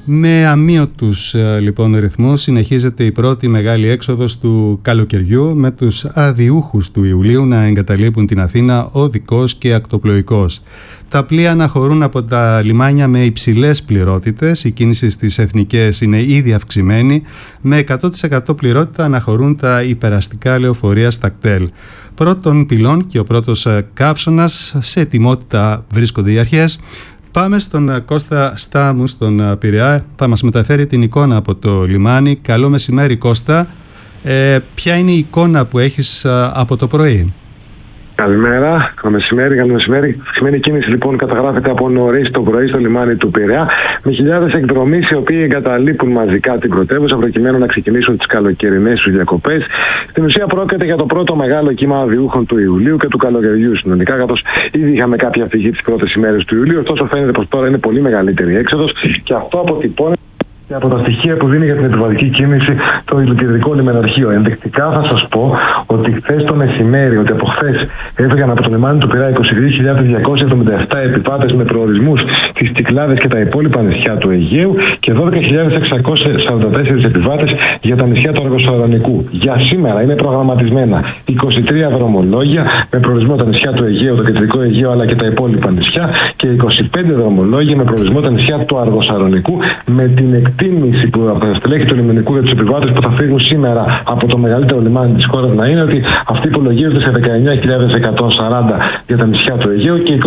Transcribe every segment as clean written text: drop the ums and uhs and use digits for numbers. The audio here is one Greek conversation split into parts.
Με αμύωτους λοιπόν ρυθμούς συνεχίζεται η πρώτη μεγάλη έξοδος του καλοκαιριού, με τους αδιούχους του Ιουλίου να εγκαταλείπουν την Αθήνα οδικός και ακτοπλοϊκός. Τα πλοία αναχωρούν από τα λιμάνια με υψηλές πληρότητες. Η κίνηση στις εθνικές είναι ήδη αυξημένη. Με 100% πληρότητα αναχωρούν τα υπεραστικά λεωφορεία στα κτέλ. Πρώτων πυλών και ο πρώτος καύσωνας, σε ετοιμότητα βρίσκονται οι αρχές. Πάμε στον Κώστα Στάμου στον Πειραιά, θα μας μεταφέρει την εικόνα από το λιμάνι. Καλό μεσημέρι Κώστα. Ποια είναι η εικόνα που έχεις από το πρωί? Καλημέρα, καλό μεσημέρι. Αυξημένη κίνηση λοιπόν καταγράφεται από νωρίς το πρωί στο λιμάνι του Πειραιά, με χιλιάδες εκδρομείς οι οποίοι εγκαταλείπουν μαζικά την πρωτεύουσα προκειμένου να ξεκινήσουν τις καλοκαιρινές τους διακοπές. Στην ουσία πρόκειται για το πρώτο μεγάλο κύμα αδιούχων του Ιουλίου και του καλοκαιριού συνολικά, καθώς ήδη είχαμε κάποια φυγή τις πρώτες ημέρες του Ιουλίου. Ωστόσο, φαίνεται πως τώρα είναι πολύ μεγαλύτερη έξοδος και αυτό αποτυπώνει από τα στοιχεία που δίνει για την επιβατική κίνηση το Κεντρικό Λιμεναρχείο. Ενδεικτικά θα σας πω ότι χθες το μεσημέρι, ότι από χθες έφυγαν από το λιμάνι του Πειραιά 22.277 επιβάτες με προορισμούς στις Κυκλάδες και τα υπόλοιπα νησιά του Αιγαίου και 12.644 επιβάτες για τα νησιά του Αργοσαρονικού. Για σήμερα είναι προγραμματισμένα 23 δρομολόγια με προορισμό τα νησιά του Αιγαίου, το Κεντρικό Αιγαίο αλλά και τα υπόλοιπα νησιά και 25 δρομολόγια με προορισμό τα νησιά του Αργοσαρονικού, με την εκτίμηση που από τα στελέχη του λιμενικού για τους επιβάτες που θα φύγουν σήμερα από το μεγαλύτερο λιμάνι της χώρας να είναι ότι αυτοί υπολογίζονται σε 19.140 για τα νησιά του Αιγαίου και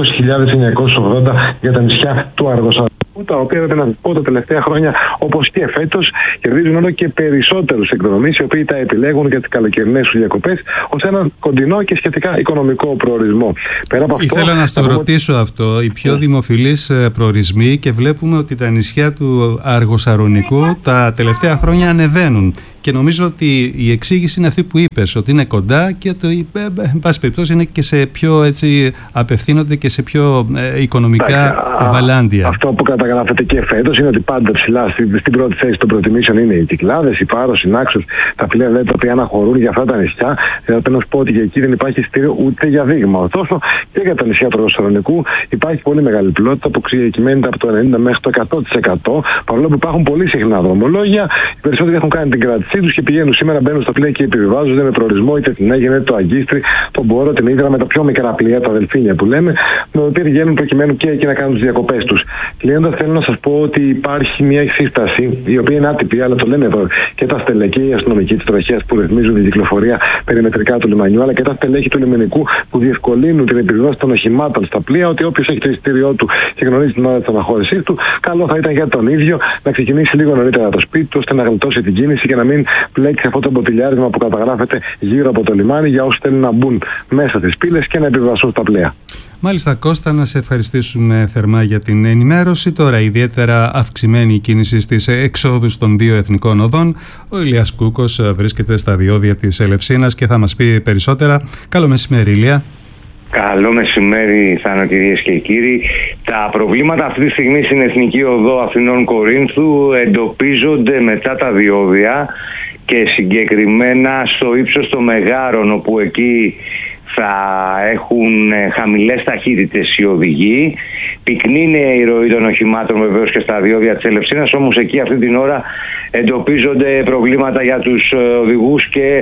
20.980 για τα νησιά του Αργοσαρονικού, τα οποία πρέπει να πω τα τελευταία χρόνια, όπως και φέτος, κερδίζουν όλο και περισσότερους εκδρομείς οι οποίοι τα επιλέγουν για τις καλοκαιρινές τους διακοπές ως ένα κοντινό και σχετικά οικονομικό προορισμό. Πέρα από αυτό, ήθελα να στο ρωτήσω αυτό, οι πιο δημοφιλείς προορισμοί, και βλέπουμε ότι τα νησιά του Αργοσαρονικού τα τελευταία χρόνια ανεβαίνουν. Και νομίζω ότι η εξήγηση είναι αυτή που είπες, ότι είναι κοντά και το, εν πάση περιπτώσει, είναι και σε πιο έτσι, απευθύνονται και σε πιο οικονομικά βαλάντια. Αυτό που καταγράφεται και φέτος είναι ότι πάντα ψηλά στην πρώτη θέση των προτιμήσεων είναι οι Κυκλάδες, η Πάρος, η Νάξος, τα πλοία τα οποία αναχωρούν για αυτά τα νησιά. Θέλω να σου πω ότι για εκεί δεν υπάρχει εισιτήριο ούτε για δείγμα. Ωστόσο και για τα νησιά του Αργοσαρονικού υπάρχει πολύ μεγάλη πλειότητα που κυμαίνεται από το 90% μέχρι το 100%. Παρόλο που υπάρχουν πολύ συχνά δρομολόγια, οι περισσότεροι έχουν κάνει την κράτηση τους και πηγαίνουν σήμερα, μπαίνουν στα πλοία και επιβιβάζονται με προορισμό είτε την Αίγυπτο, είτε το Αγκίστρι, τον Μπορώ, την Ύδρα, με τα πιο μικρά πλοία, τα Δελφίνια που λέμε, με τα οποία πηγαίνουν προκειμένου και εκεί να κάνουν τις διακοπές τους. Κλείνοντας, θέλω να σας πω ότι υπάρχει μια σύσταση, η οποία είναι άτυπη, αλλά το λένε εδώ και τα στελέχη και οι αστυνομικοί της τροχέας που ρυθμίζουν την κυκλοφορία περιμετρικά του λιμανιού, αλλά και τα στελέχη του λιμενικού που διευκολύνουν την επιβίβαση των οχημάτων στα πλοία, ότι όποιος έχει το εισιτήριό του και γνωρίζει την ώρα της αναχώρησής του, καλό θα ήταν για τον ίδιο να ξεκινήσει λίγο νωρίτερα το σπίτι του, ώστε να γλιτώσει την κίνηση και να μην πλέξει αυτό το μποτιλιάρισμα που καταγράφεται γύρω από το λιμάνι για όσους θέλουν να μπουν μέσα στις πύλες και να επιβιβαστούν στα πλοία. Μάλιστα, Κώστα, να σε ευχαριστήσουμε θερμά για την ενημέρωση. Τώρα ιδιαίτερα αυξημένη η κίνηση στις εξόδους των δύο εθνικών οδών. Ο Ηλίας Κούκος βρίσκεται στα διόδια της Ελευσίνας και θα μας πει περισσότερα. Καλό μεσημέρι, Ηλία. Καλό μεσημέρι, Θάνο, κυρίες και κύριοι. Τα προβλήματα αυτή τη στιγμή στην Εθνική Οδό Αθηνών Κορίνθου εντοπίζονται μετά τα διόδια και συγκεκριμένα στο ύψος των Μεγάρων, όπου εκεί θα έχουν χαμηλές ταχύτητες οι οδηγοί. Πυκνή είναι η ροή των οχημάτων βεβαίως και στα διόδια της Ελευσίνας, όμως εκεί αυτή την ώρα εντοπίζονται προβλήματα για τους οδηγούς και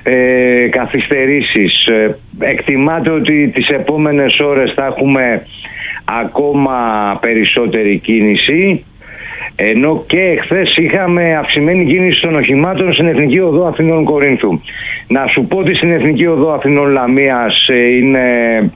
καθυστερήσεις. Εκτιμάται ότι τις επόμενες ώρες θα έχουμε ακόμα περισσότερη κίνηση, ενώ και εχθές είχαμε αυξημένη κίνηση των οχημάτων στην Εθνική Οδό Αθηνών Κορίνθου. Να σου πω ότι στην Εθνική Οδό Αθηνών Λαμίας είναι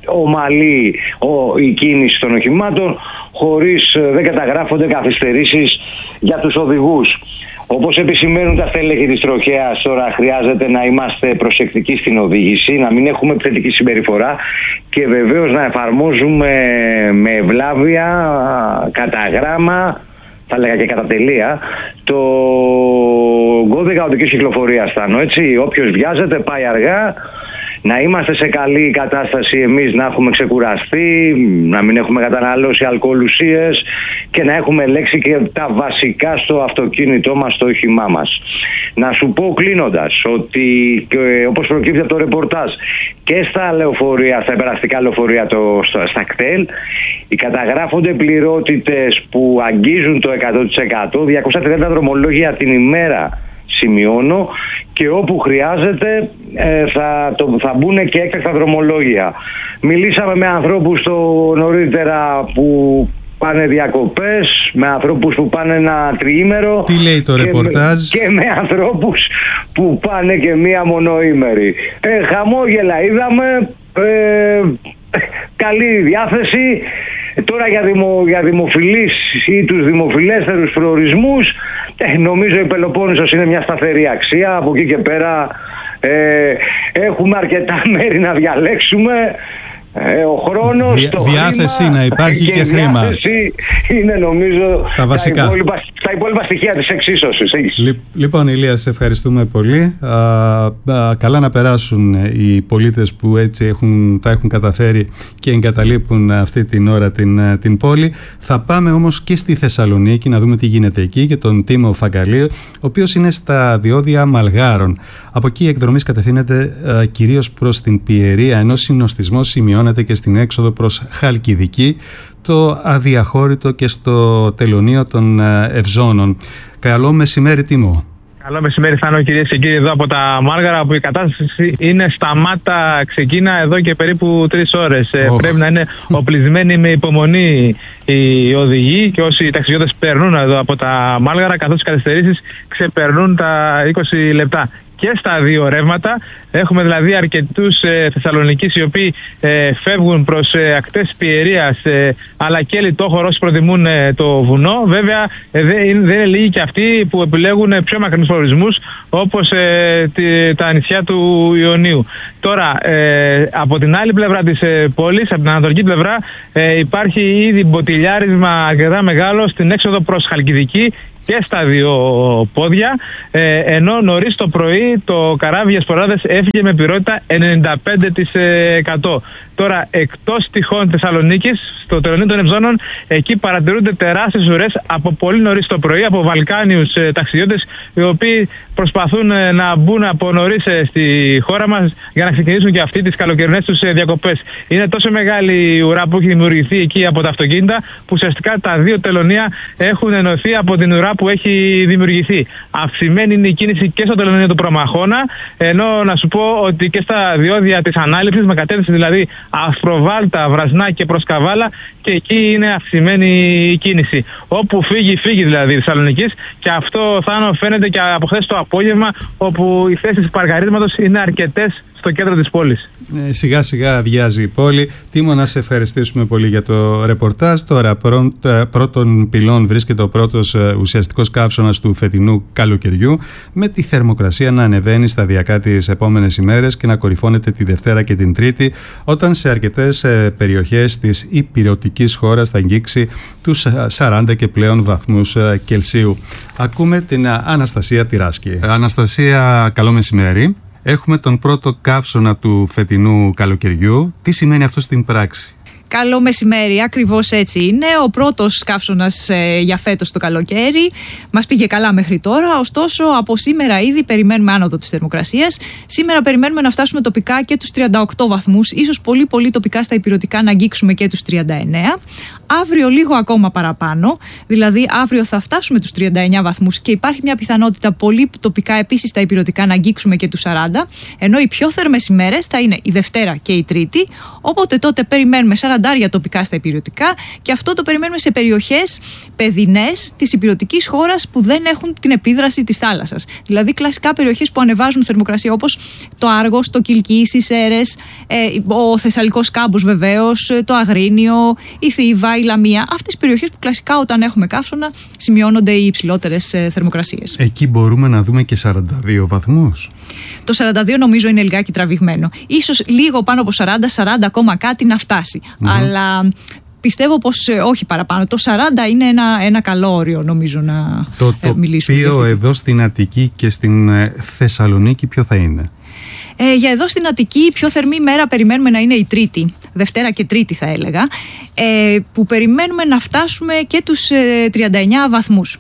ομαλή η κίνηση των οχημάτων, δεν καταγράφονται καθυστερήσεις για τους οδηγούς. Όπως επισημαίνουν τα στέλεχη της τροχέας, τώρα χρειάζεται να είμαστε προσεκτικοί στην οδήγηση, να μην έχουμε επιθετική συμπεριφορά και βεβαίως να εφαρμόζουμε με ευλάβεια, κατά γράμμα, θα έλεγα και κατά τελεία, το κώδικα οδικής κυκλοφορίας, Θάνο, έτσι. Όποιος βιάζεται πάει αργά, να είμαστε σε καλή κατάσταση εμείς, να έχουμε ξεκουραστεί, να μην έχουμε καταναλώσει αλκοολουσίες και να έχουμε ελέξει και τα βασικά στο αυτοκίνητό μας, στο όχημά μας. Να σου πω κλείνοντας ότι όπως προκύπτει από το ρεπορτάζ και στα λεωφορεία, στα υπεραστικά λεωφορεία στα κτέλ, καταγράφονται πληρότητες που αγγίζουν το 100%, 230 δρομολόγια την ημέρα σημειώνω, και όπου χρειάζεται θα μπουν και έκτακτα δρομολόγια. Μιλήσαμε με ανθρώπους νωρίτερα που πάνε διακοπές, με ανθρώπους που πάνε ένα τριήμερο. Τι λέει το ρεπορτάζ? Και με ανθρώπους που πάνε και μία μονοήμερη. Χαμόγελα είδαμε, καλή διάθεση. Τώρα για δημοφιλείς ή τους δημοφιλέστερους προορισμούς, νομίζω η Πελοπόννησος είναι μια σταθερή αξία. Από εκεί και πέρα έχουμε αρκετά μέρη να διαλέξουμε. Ο χρόνος, το διάθεση χρήμα, να υπάρχει και χρήμα. Διάθεση είναι νομίζω τα βασικά. Τα υπόλοιπα στοιχεία της εξίσωσης. Λοιπόν, Ηλία, σε ευχαριστούμε πολύ. Καλά να περάσουν οι πολίτες που έτσι θα έχουν καταφέρει και εγκαταλείπουν αυτή την ώρα την πόλη. Θα πάμε όμως και στη Θεσσαλονίκη να δούμε τι γίνεται εκεί και τον Τίμο Φαγκαλή, ο οποίος είναι στα διόδια Μαλγάρων. Από εκεί η εκδρομή κατευθύνεται κυρίως προς την Πιερία, ενώ συνοστισμός σημειώνεται και στην έξοδο προς Χαλκιδική, το αδιαχώρητο και στο τελωνείο των Ευζώνων. Καλό μεσημέρι, Τίμο. Καλό μεσημέρι, Θάνο, κυρίες και κύριοι, εδώ από τα Μάργαρα, που η κατάσταση είναι σταμάτα, ξεκίνα εδώ και περίπου 3 ώρες. Πρέπει να είναι οπλισμένοι με υπομονή οι οδηγοί και όσοι ταξιδιώτες περνούν εδώ από τα Μάλγαρα, καθώς οι καθυστερήσεις ξεπερνούν τα 20 λεπτά. Και στα δύο ρεύματα έχουμε δηλαδή αρκετούς Θεσσαλονικείς οι οποίοι φεύγουν προς ακτές Πιερίας, αλλά και Λιτόχωρο όσοι προτιμούν το βουνό. Βέβαια δεν είναι λίγοι και αυτοί που επιλέγουν πιο μακρινούς προορισμούς, όπως τα νησιά του Ιωνίου. Τώρα από την άλλη πλευρά της πόλης, από την ανατολική πλευρά, υπάρχει ήδη μποτιλιάρισμα αρκετά μεγάλο στην έξοδο προς Χαλκιδική και στα δύο πόδια, ενώ νωρίς το πρωί το καράβι για Σποράδες έφυγε με πυρότητα 95%. Τώρα, εκτός τυχών Θεσσαλονίκης, στο τελωνείο των Ευζώνων, εκεί παρατηρούνται τεράστιες ουρές από πολύ νωρίς το πρωί, από Βαλκάνιους ταξιδιώτες, οι οποίοι προσπαθούν να μπουν από νωρίς στη χώρα μας για να ξεκινήσουν και αυτοί τις καλοκαιρινές τους διακοπές. Είναι τόσο μεγάλη η ουρά που έχει δημιουργηθεί εκεί από τα αυτοκίνητα, που ουσιαστικά τα δύο τελωνεία έχουν ενωθεί από την ουρά που έχει δημιουργηθεί. Αυξημένη είναι η κίνηση και στο τελωνείο του Προμαχώνα, ενώ να σου πω ότι και στα διόδια της ανάληψης, με κατεύθυνση δηλαδή Ασπροβάλτα, Βρασνά και προς Καβάλα, και εκεί είναι αυξημένη η κίνηση. Όπου φύγει δηλαδή η Θεσσαλονικής, και αυτό θα φαίνεται και από χθες το απόγευμα, όπου οι θέσεις παρκαρίσματος είναι αρκετές στο κέντρο της πόλης. Σιγά σιγά αδειάζει η πόλη. Τίμω, να σε ευχαριστήσουμε πολύ για το ρεπορτάζ. Τώρα, πρώτον πυλών βρίσκεται ο πρώτος ουσιαστικός καύσωνας του φετινού καλοκαιριού, με τη θερμοκρασία να ανεβαίνει σταδιακά τις επόμενες ημέρες και να κορυφώνεται τη Δευτέρα και την Τρίτη, όταν σε αρκετές περιοχές της υπηρετικής χώρας θα αγγίξει τους 40 και πλέον βαθμούς Κελσίου. Ακούμε την Αναστασία Τυράσκη. Αναστασία, καλό μεσημέρι. Έχουμε τον πρώτο καύσωνα του φετινού καλοκαιριού. Τι σημαίνει αυτό στην πράξη? Καλό μεσημέρι, ακριβώς έτσι είναι. Ο πρώτος καύσωνας για φέτος το καλοκαίρι. Μας πήγε καλά μέχρι τώρα, ωστόσο από σήμερα ήδη περιμένουμε άνοδο της θερμοκρασίας. Σήμερα περιμένουμε να φτάσουμε τοπικά και τους 38 βαθμούς, ίσως πολύ τοπικά στα ηπειρωτικά να αγγίξουμε και τους 39. Αύριο λίγο ακόμα παραπάνω, δηλαδή αύριο θα φτάσουμε τους 39 βαθμούς και υπάρχει μια πιθανότητα πολύ τοπικά επίσης στα ηπειρωτικά να αγγίξουμε και τους 40, ενώ οι πιο θερμές ημέρες θα είναι η Δευτέρα και η Τρίτη, οπότε τότε περιμένουμε 40 τοπικά στα ηπειρωτικά, και αυτό το περιμένουμε σε περιοχές παιδινές της ηπειρωτικής χώρας που δεν έχουν την επίδραση της θάλασσας. Δηλαδή κλασικά περιοχές που ανεβάζουν θερμοκρασία, όπως το Άργος, το Κιλκής, οι Σέρρες, ο Θεσσαλικός Κάμπος βεβαίως, το Αγρίνιο, η Θήβα, η Λαμία. Αυτές τις περιοχές που κλασικά όταν έχουμε καύσωνα σημειώνονται οι υψηλότερες θερμοκρασίες. Εκεί μπορούμε να δούμε και 42 βαθμούς. Το 42 νομίζω είναι λιγάκι τραβηγμένο. Ίσως λίγο πάνω από 40 ακόμα κάτι να φτάσει. Αλλά πιστεύω πως όχι παραπάνω. Το 40 είναι ένα καλό όριο, νομίζω, να μιλήσουμε. Το τοπίο εδώ στην Αττική και στην Θεσσαλονίκη ποιο θα είναι? Για εδώ στην Αττική η πιο θερμή μέρα περιμένουμε να είναι η Τρίτη, Δευτέρα και Τρίτη θα έλεγα, που περιμένουμε να φτάσουμε και τους 39 βαθμούς.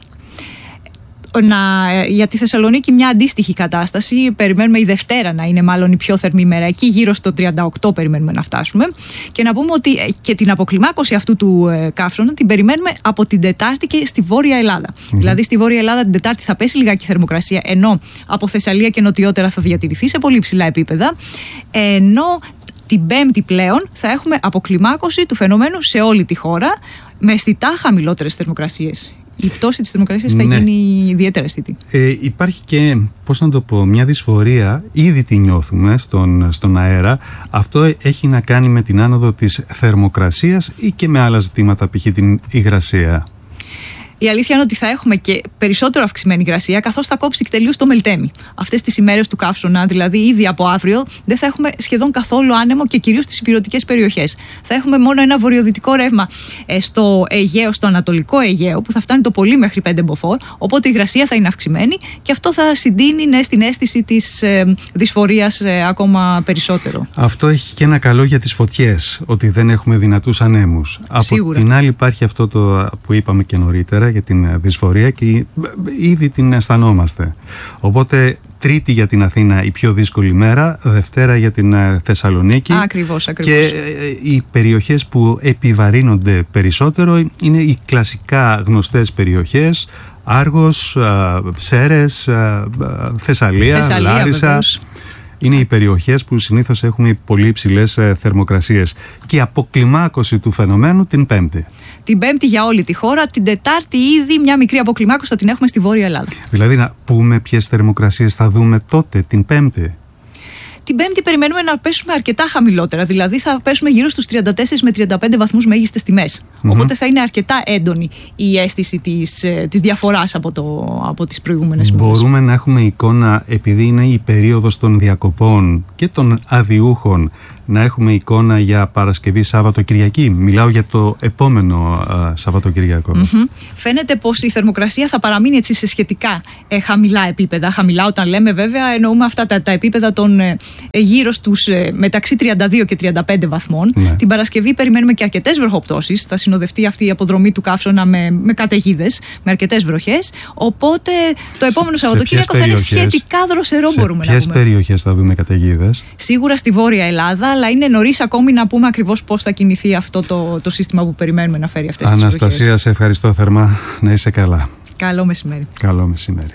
Για τη Θεσσαλονίκη μια αντίστοιχη κατάσταση. Περιμένουμε η Δευτέρα να είναι μάλλον η πιο θερμή μέρα. Εκεί γύρω στο 38 περιμένουμε να φτάσουμε. Και να πούμε ότι και την αποκλιμάκωση αυτού του καύσωνα την περιμένουμε από την Τετάρτη και στη Βόρεια Ελλάδα. Δηλαδή στη Βόρεια Ελλάδα την Τετάρτη θα πέσει λιγάκι η θερμοκρασία, ενώ από Θεσσαλία και νοτιότερα θα διατηρηθεί σε πολύ ψηλά επίπεδα. Ενώ την Πέμπτη πλέον θα έχουμε αποκλιμάκωση του φαινομένου σε όλη τη χώρα με αισθητά χαμηλότερες θερμοκρασίες. Η πτώση της θερμοκρασίας θα γίνει ιδιαίτερα αισθητή. Υπάρχει και, πώς να το πω, μια δυσφορία, ήδη τη νιώθουμε στον αέρα. Αυτό έχει να κάνει με την άνοδο της θερμοκρασίας ή και με άλλα ζητήματα, π.χ. την υγρασία? Η αλήθεια είναι ότι θα έχουμε και περισσότερο αυξημένη υγρασία, καθώς θα κόψει τελείως το Μελτέμι. Αυτές τις ημέρες του καύσωνα, δηλαδή ήδη από αύριο, δεν θα έχουμε σχεδόν καθόλου άνεμο και κυρίως στις ηπειρωτικές περιοχές. Θα έχουμε μόνο ένα βορειοδυτικό ρεύμα στο Αιγαίο, στο Ανατολικό Αιγαίο, που θα φτάνει το πολύ μέχρι 5 μποφόρ. Οπότε η υγρασία θα είναι αυξημένη και αυτό θα συντείνει στην αίσθηση της δυσφορίας ακόμα περισσότερο. Αυτό έχει και ένα καλό για τις φωτιές, ότι δεν έχουμε δυνατούς ανέμους. Από την άλλη, υπάρχει αυτό το που είπαμε και νωρίτερα για την δυσφορία και ήδη την αισθανόμαστε. Οπότε Τρίτη για την Αθήνα η πιο δύσκολη μέρα, Δευτέρα για την Θεσσαλονίκη. Ακριβώς. Και οι περιοχές που επιβαρύνονται περισσότερο είναι οι κλασικά γνωστές περιοχές, Άργος, Σέρρες, Θεσσαλία, Λάρισα. Βεβαίως. Είναι οι περιοχές που συνήθως έχουμε πολύ υψηλές θερμοκρασίες. Και η αποκλιμάκωση του φαινομένου την Πέμπτη. Την Πέμπτη για όλη τη χώρα, την Τετάρτη ήδη μια μικρή αποκλιμάκωση θα την έχουμε στη Βόρεια Ελλάδα. Δηλαδή να πούμε ποιες θερμοκρασίες θα δούμε τότε, την Πέμπτη? Την Πέμπτη περιμένουμε να πέσουμε αρκετά χαμηλότερα, δηλαδή θα πέσουμε γύρω στους 34 με 35 βαθμούς μέγιστες τιμές. Οπότε θα είναι αρκετά έντονη η αίσθηση της διαφοράς από τις προηγούμενες ημέρες. Μπορούμε να έχουμε εικόνα, επειδή είναι η περίοδος των διακοπών και των αδειούχων, να έχουμε εικόνα για Παρασκευή, Σάββατο, Κυριακή? Μιλάω για το επόμενο Σαββατοκυριακό. Φαίνεται πως η θερμοκρασία θα παραμείνει έτσι σε σχετικά χαμηλά επίπεδα. Χαμηλά όταν λέμε βέβαια εννοούμε αυτά τα επίπεδα των γύρω στους μεταξύ 32 και 35 βαθμών. Ναι. Την Παρασκευή περιμένουμε και αρκετές βροχοπτώσεις. Θα συνοδευτεί αυτή η αποδρομή του καύσωνα με καταιγίδες, με αρκετές βροχές. Οπότε το επόμενο Σαββατοκύριακο θα είναι σχετικά δροσερό, μπορούμε να πούμε. Σε ποιες περιοχές θα δούμε καταιγίδες? Σίγουρα στη Βόρεια Ελλάδα, αλλά είναι νωρίς ακόμη να πούμε ακριβώς πώς θα κινηθεί αυτό το σύστημα που περιμένουμε να φέρει αυτές τις βροχές. Αναστασία, σε ευχαριστώ θερμά. Να είσαι καλά. Καλό μεσημέρι. Καλό μεσημέρι.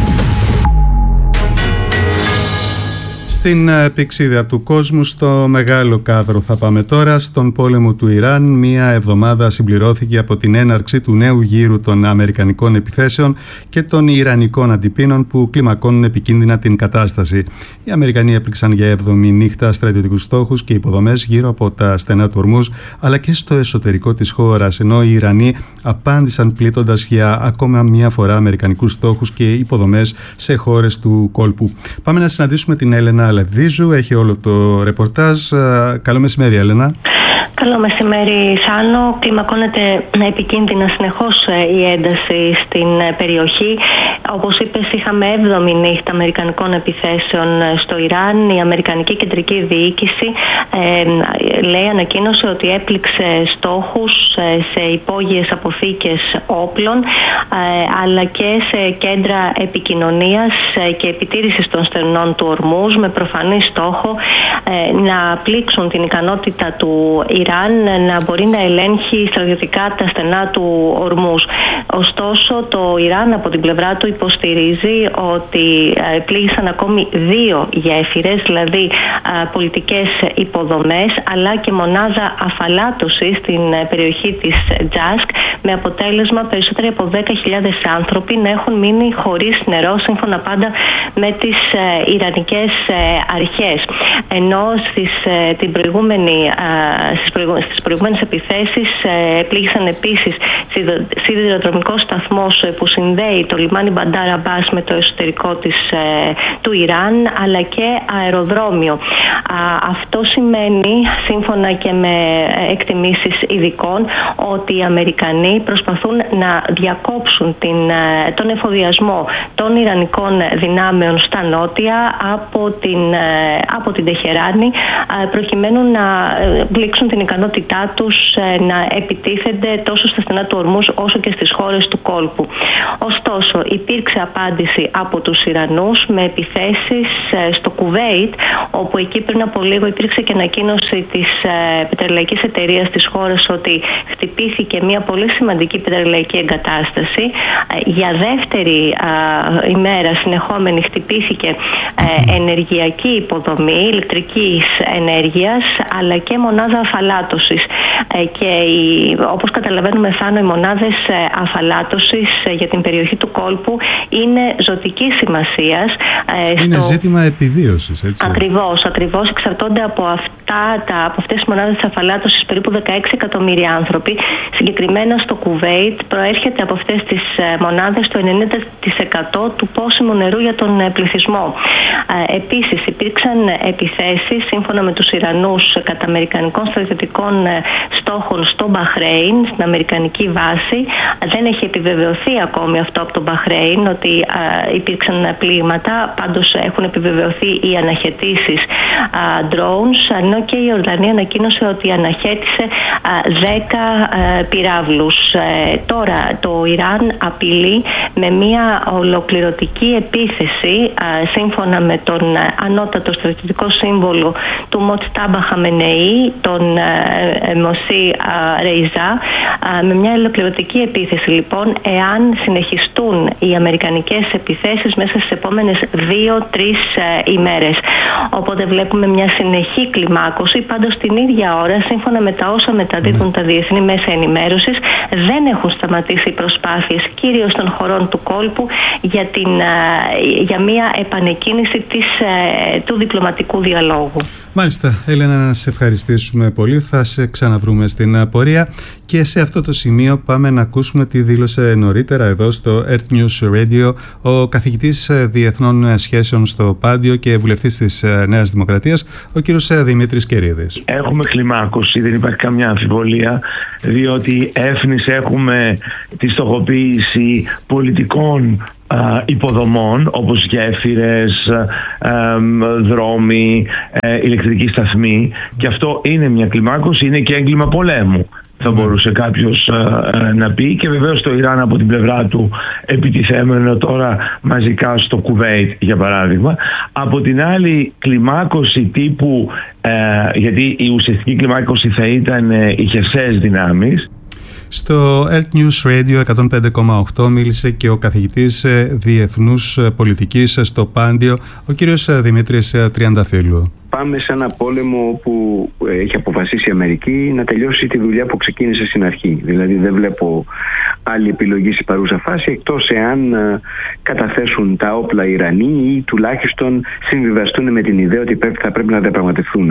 Στην πηξίδα του κόσμου, στο μεγάλο κάδρο θα πάμε τώρα. Στον πόλεμο του Ιράν, μία εβδομάδα συμπληρώθηκε από την έναρξη του νέου γύρου των αμερικανικών επιθέσεων και των ιρανικών αντιπίνων που κλιμακώνουν επικίνδυνα την κατάσταση. Οι Αμερικανοί έπληξαν για 7η νύχτα στρατιωτικούς στόχους και υποδομές γύρω από τα στενά του Ορμούζ, αλλά και στο εσωτερικό της χώρας, ενώ οι Ιρανοί απάντησαν πλήττοντας για ακόμα μία φορά αμερικανικούς στόχους και υποδομές σε χώρες του κόλπου. Πάμε να συναντήσουμε την Έλενα Λεβίζου, έχει όλο το ρεπορτάζ. Καλό μεσημέρι, Έλενα. Καλό μεσημέρι, Σάνο. Κλιμακώνεται επικίνδυνα συνεχώς η ένταση στην περιοχή. Όπως είπες, είχαμε 7η νύχτα αμερικανικών επιθέσεων στο Ιράν. Η Αμερικανική Κεντρική Διοίκηση ανακοίνωσε ότι έπληξε στόχους σε υπόγειες αποθήκες όπλων, αλλά και σε κέντρα επικοινωνίας και επιτήρησης των στενών του Ορμούζ, με προφανή στόχο να πλήξουν την ικανότητα του Ιράν να μπορεί να ελέγχει στρατιωτικά τα στενά του Ορμούζ. Ωστόσο, το Ιράν από την πλευρά του υποστηρίζει ότι πλήγησαν ακόμη 2 γέφυρες, δηλαδή πολιτικές υποδομές, αλλά και μονάδα αφαλάτωσης στην περιοχή της Τζάσκ, με αποτέλεσμα περισσότεροι από 10.000 άνθρωποι να έχουν μείνει χωρίς νερό, σύμφωνα πάντα με τις ιρανικές αρχές. Ενώ στις προηγούμενες επιθέσεις πλήγησαν επίσης σιδηροδρομικός σταθμός που συνδέει το λιμάνι Μπαντάρ Αμπάς με το εσωτερικό του Ιράν, αλλά και αεροδρόμιο. Αυτό σημαίνει, σύμφωνα και με εκτιμήσεις ειδικών, ότι οι Αμερικανοί προσπαθούν να διακόψουν τον εφοδιασμό των ιρανικών δυνάμεων στα νότια από την Τεχεράνη, προκειμένου να πλήξουν την ικανότητά τους να επιτίθενται τόσο στα στενά του Ορμούζ όσο και στις χώρες του κόλπου. Ωστόσο, υπήρξε απάντηση από τους Ιρανούς με επιθέσεις στο Κουβέιτ, όπου εκεί πριν από λίγο υπήρξε και ανακοίνωση της πετρελαϊκής εταιρείας της χώρας ότι χτυπήθηκε μια πολύ σημαντική πετρελαϊκή εγκατάσταση. Για δεύτερη ημέρα συνεχόμενη χτυπήθηκε ενεργειακή υποδομή ηλεκτρικής ενέργειας, αλλά και μονάδα αφαλάτωσης. Και όπως καταλαβαίνουμε Θάνο, οι μονάδες αφαλάτωσης για την περιοχή του κόλπου είναι ζωτικής σημασίας. Είναι ζήτημα επιβίωσης, έτσι. Ακριβώς. Εξαρτώνται από αυτές τις μονάδες αφαλάτωσης περίπου 16 εκατομμύρια άνθρωποι. Συγκεκριμένα στο Κουβέιτ προέρχεται από αυτές τις μονάδες το 90% του πόσιμου νερού για τον πληθυσμό. Επίσης υπήρξαν επιθέσεις σύμφωνα με τους Ιρανούς κατά αμερικανικών στρατιωτικών στόχων στο Μπαχρέιν, στην αμερικανική βάση. Δεν έχει επιβεβαιωθεί ακόμη αυτό από το Μπαχρέιν ότι υπήρξαν πλήγματα, πάντως έχουν επιβεβαιωθεί οι αναχαιτήσεις drones, ενώ και η Ιορδανία ανακοίνωσε ότι αναχέτησε 10 πυράβλους. Τώρα το Ιράν απειλεί με μια ολοκληρωτική επίθεση, σύμφωνα με τον ανώτατο στρατιωτικό σύμβολο του Μοτστάμπα Χαμενεή, τον Μωσί Ρεϊζά, με μια ολοκληρωτική επίθεση λοιπόν, εάν συνεχιστούν οι αμερικανικές επιθέσεις μέσα στις επόμενες 2-3 ημέρες. Οπότε βλέπουμε μια συνεχή κλιμάκωση. Πάντως την ίδια ώρα, σύμφωνα με τα όσα μεταδίδουν τα διεθνή μέσα ενημέρωσης, δεν έχουν σταματήσει οι προσπάθειες κυρίως των χωρών του κόλπου για μια επανεκκίνηση του διπλωματικού διαλόγου. Μάλιστα, Έλενα, να σε ευχαριστήσουμε πολύ. Θα σε ξαναβρούμε στην πορεία. Και σε αυτό το σημείο πάμε να ακούσουμε τι δήλωσε νωρίτερα εδώ στο Earth News Radio ο καθηγητής Διεθνών Σχέσεων στο Πάντιο και βουλευτής της Νέας Δημοκρατίας, ο κύριος Δημήτρης Κερίδης. Έχουμε κλιμάκωση, δεν υπάρχει καμιά αμφιβολία, διότι έφνης έχουμε τη στοχοποίηση πολιτικών υποδομών όπως γέφυρες, δρόμοι, ηλεκτρική σταθμή, και αυτό είναι μια κλιμάκωση, είναι και έγκλημα πολέμου, θα μπορούσε κάποιος να πει. Και βεβαίως το Ιράν από την πλευρά του επιτιθέμενο τώρα μαζικά στο Κουβέιτ, για παράδειγμα. Από την άλλη, κλιμάκωση τύπου, γιατί η ουσιαστική κλιμάκωση θα ήταν οι χερσαίες δυνάμεις. Στο Earth News Radio 105,8 μίλησε και ο καθηγητής Διεθνούς Πολιτικής στο Πάντιο, ο κύριος Δημήτρης Τριανταφύλου. Πάμε σε ένα πόλεμο που έχει αποφασίσει η Αμερική να τελειώσει τη δουλειά που ξεκίνησε στην αρχή. Δηλαδή δεν βλέπω άλλη επιλογή στη παρούσα φάση, εκτός εάν καταθέσουν τα όπλα οι Ιρανοί ή τουλάχιστον συμβιβαστούν με την ιδέα ότι θα πρέπει να διαπραγματευτούν.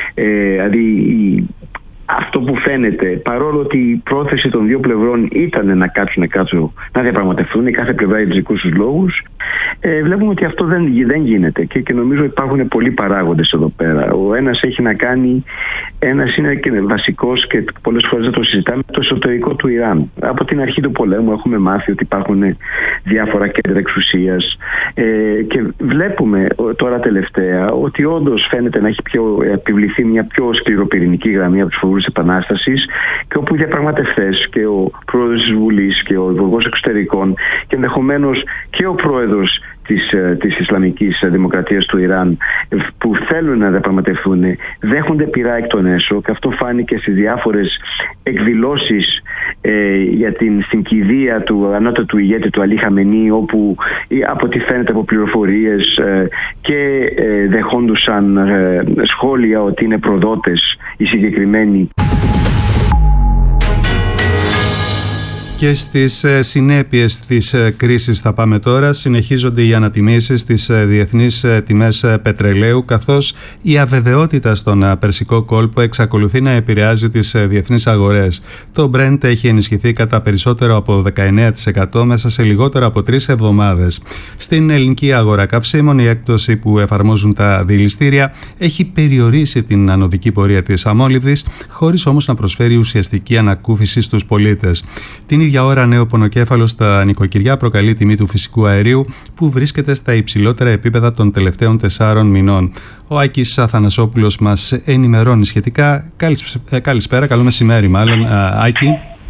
Δηλαδή αυτό που φαίνεται, παρόλο ότι η πρόθεση των δύο πλευρών ήταν να κάτσουν να διαπραγματευτούν, η κάθε πλευρά για τους δικούς τους λόγους, βλέπουμε ότι αυτό δεν γίνεται και νομίζω υπάρχουν πολλοί παράγοντες εδώ πέρα. Ο ένας έχει να κάνει, ένας είναι και βασικός και πολλές φορές δεν το συζητάμε, το εσωτερικό του Ιράν. Από την αρχή του πολέμου έχουμε μάθει ότι υπάρχουν διάφορα κέντρα εξουσίας και βλέπουμε τώρα τελευταία ότι όντως φαίνεται να έχει επιβληθεί μια πιο σκληροπυρηνική γραμμή από τους φοβούς της Επανάστασης, και όπου οι διαπραγματευτές και ο πρόεδρος της Βουλής και ο υπουργός εξωτερικών και ενδεχομένως και ο πρόεδρος της Ισλαμικής Δημοκρατίας του Ιράν, που θέλουν να διαπραγματευτούν, δέχονται πειρά εκ των έσω, και αυτό φάνηκε στις διάφορες εκδηλώσεις για στην κηδεία του ανώτατου ηγέτη του Αλή Χαμενή, όπου από ό,τι φαίνεται από πληροφορίες και δεχόντουσαν σχόλια ότι είναι προδότες οι συγκεκριμένοι. Και στις συνέπειες της κρίσης θα πάμε τώρα. Συνεχίζονται οι ανατιμήσεις στις διεθνείς τιμές πετρελαίου, καθώς η αβεβαιότητα στον Περσικό κόλπο εξακολουθεί να επηρεάζει τις διεθνείς αγορές. Το Brent έχει ενισχυθεί κατά περισσότερο από 19% μέσα σε λιγότερο από 3 εβδομάδες. Στην ελληνική αγορά καυσίμων, η έκπτωση που εφαρμόζουν τα δηληστήρια έχει περιορίσει την ανωδική πορεία της αμόλυβδης, χωρίς όμως να προσφέρει ουσιαστική ανακούφιση στους πολίτες. Την ίδια ώρα, νέο πονοκέφαλο στα νοικοκυριά προκαλεί τιμή του φυσικού αερίου, που βρίσκεται στα υψηλότερα επίπεδα των τελευταίων 4 μηνών. Ο Άκης Αθανασόπουλος μας ενημερώνει σχετικά. Καλησπέρα, καλό μεσημέρι μάλλον, Άκη.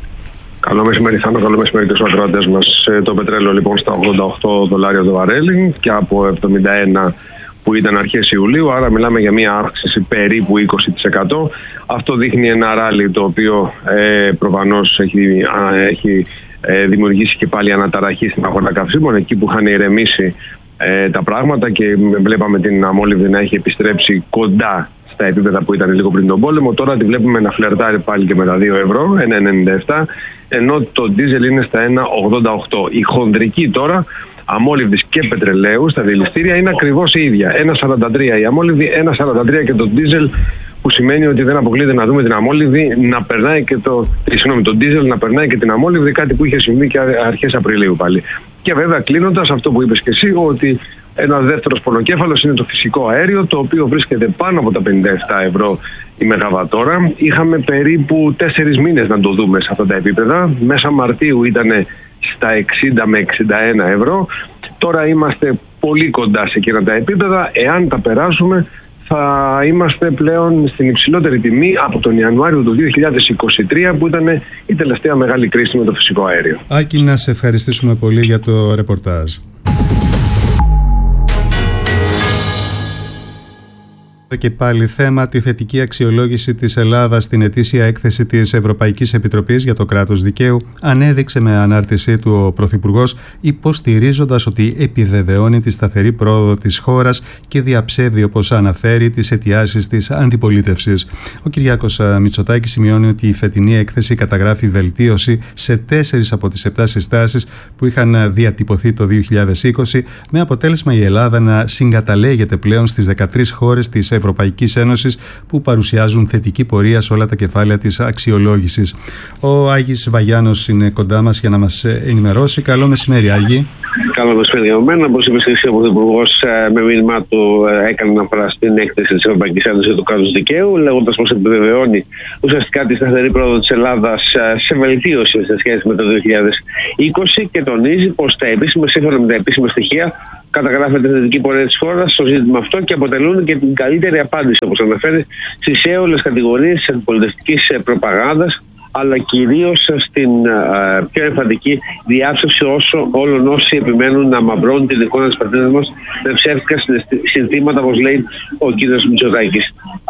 Καλό μεσημέρι, Θάνο, καλό μεσημέρι και στους ακροατές μας. Το πετρέλαιο λοιπόν στα $88 το βαρέλι και από 71 που ήταν αρχές Ιουλίου, άρα μιλάμε για μια αύξηση περίπου 20%. Αυτό δείχνει ένα ράλι το οποίο προφανώς έχει δημιουργήσει και πάλι αναταραχή στην αγορά καυσίμων, εκεί που είχαν ηρεμήσει τα πράγματα και βλέπαμε την αμόλυβδη να έχει επιστρέψει κοντά στα επίπεδα που ήταν λίγο πριν τον πόλεμο. Τώρα τη βλέπουμε να φλερτάρει πάλι και με τα 2 ευρώ, 1,97, ενώ το ντίζελ είναι στα 1,88. Η χονδρική τώρα αμόλυβδης και πετρελαίου στα δηληστήρια είναι ακριβώς η ίδια. 1,43 η αμόλυβδη, 1,43 και το ντίζελ, που σημαίνει ότι δεν αποκλείεται να δούμε την αμόλυβδη να περνάει και το ντίζελ να περνάει και την αμόλυβδη, κάτι που είχε συμβεί και αρχές Απριλίου πάλι. Και βέβαια, κλείνοντας, αυτό που είπες και εσύ, ότι ένα δεύτερος πονοκέφαλος είναι το φυσικό αέριο, το οποίο βρίσκεται πάνω από τα 57 ευρώ η μεγαβατόρα. Είχαμε περίπου 4 μήνες να το δούμε σε αυτά τα επίπεδα. Μέσα Μαρτίου ήταν στα 60 με 61 ευρώ. Τώρα είμαστε πολύ κοντά σε εκείνα τα επίπεδα. Εάν τα περάσουμε, θα είμαστε πλέον στην υψηλότερη τιμή από τον Ιανουάριο του 2023, που ήταν η τελευταία μεγάλη κρίση με το φυσικό αέριο. Άκη, να σε ευχαριστήσουμε πολύ για το ρεπορτάζ. Και πάλι θέμα, τη θετική αξιολόγηση της Ελλάδας στην ετήσια έκθεση της Ευρωπαϊκής Επιτροπής για το κράτος δικαίου ανέδειξε με ανάρτησή του ο Πρωθυπουργός, υποστηρίζοντας ότι επιβεβαιώνει τη σταθερή πρόοδο της χώρας και διαψεύδει, όπως αναφέρει, τις αιτιάσεις της αντιπολίτευσης. Ο Κυριάκος Μητσοτάκης σημειώνει ότι η φετινή έκθεση καταγράφει βελτίωση σε 4 από τις 7 συστάσεις που είχαν διατυπωθεί το 2020, με αποτέλεσμα η Ελλάδα να συγκαταλέγεται πλέον στις 13 χώρες της Ευρωπαϊκής Ένωσης που παρουσιάζουν θετική πορεία σε όλα τα κεφάλαια της αξιολόγησης. Ο Άγης Βαγιάνος είναι κοντά μας για να μας ενημερώσει. Καλό μεσημέρι, Άγη. Καλό μεσημέρι για μένα. Όπως είπε εσύ, ο Πρωθυπουργός με μήνυμά του έκανε αναφορά στην έκθεση της Ευρωπαϊκής Ένωσης για το κράτος δικαίου, λέγοντας πως επιβεβαιώνει ουσιαστικά τη σταθερή πρόοδο της Ελλάδας σε βελτίωση σε σχέση με το 2020 και τονίζει πως σύμφωνα με τα επίσημα στοιχεία καταγράφεται η θετική πορεία της χώρας στο ζήτημα αυτό και αποτελούν και την καλύτερη απάντηση, όπως αναφέρει, στις έολες κατηγορίες της αντιπολιτευτικής προπαγάνδας, αλλά κυρίως στην πιο εμφαντική διάψευση όλων όσοι επιμένουν να μαυρώνουν την εικόνα της πατρίδας μας με ψεύτικα συνθήματα, όπως λέει ο κ. Μητσοτάκης.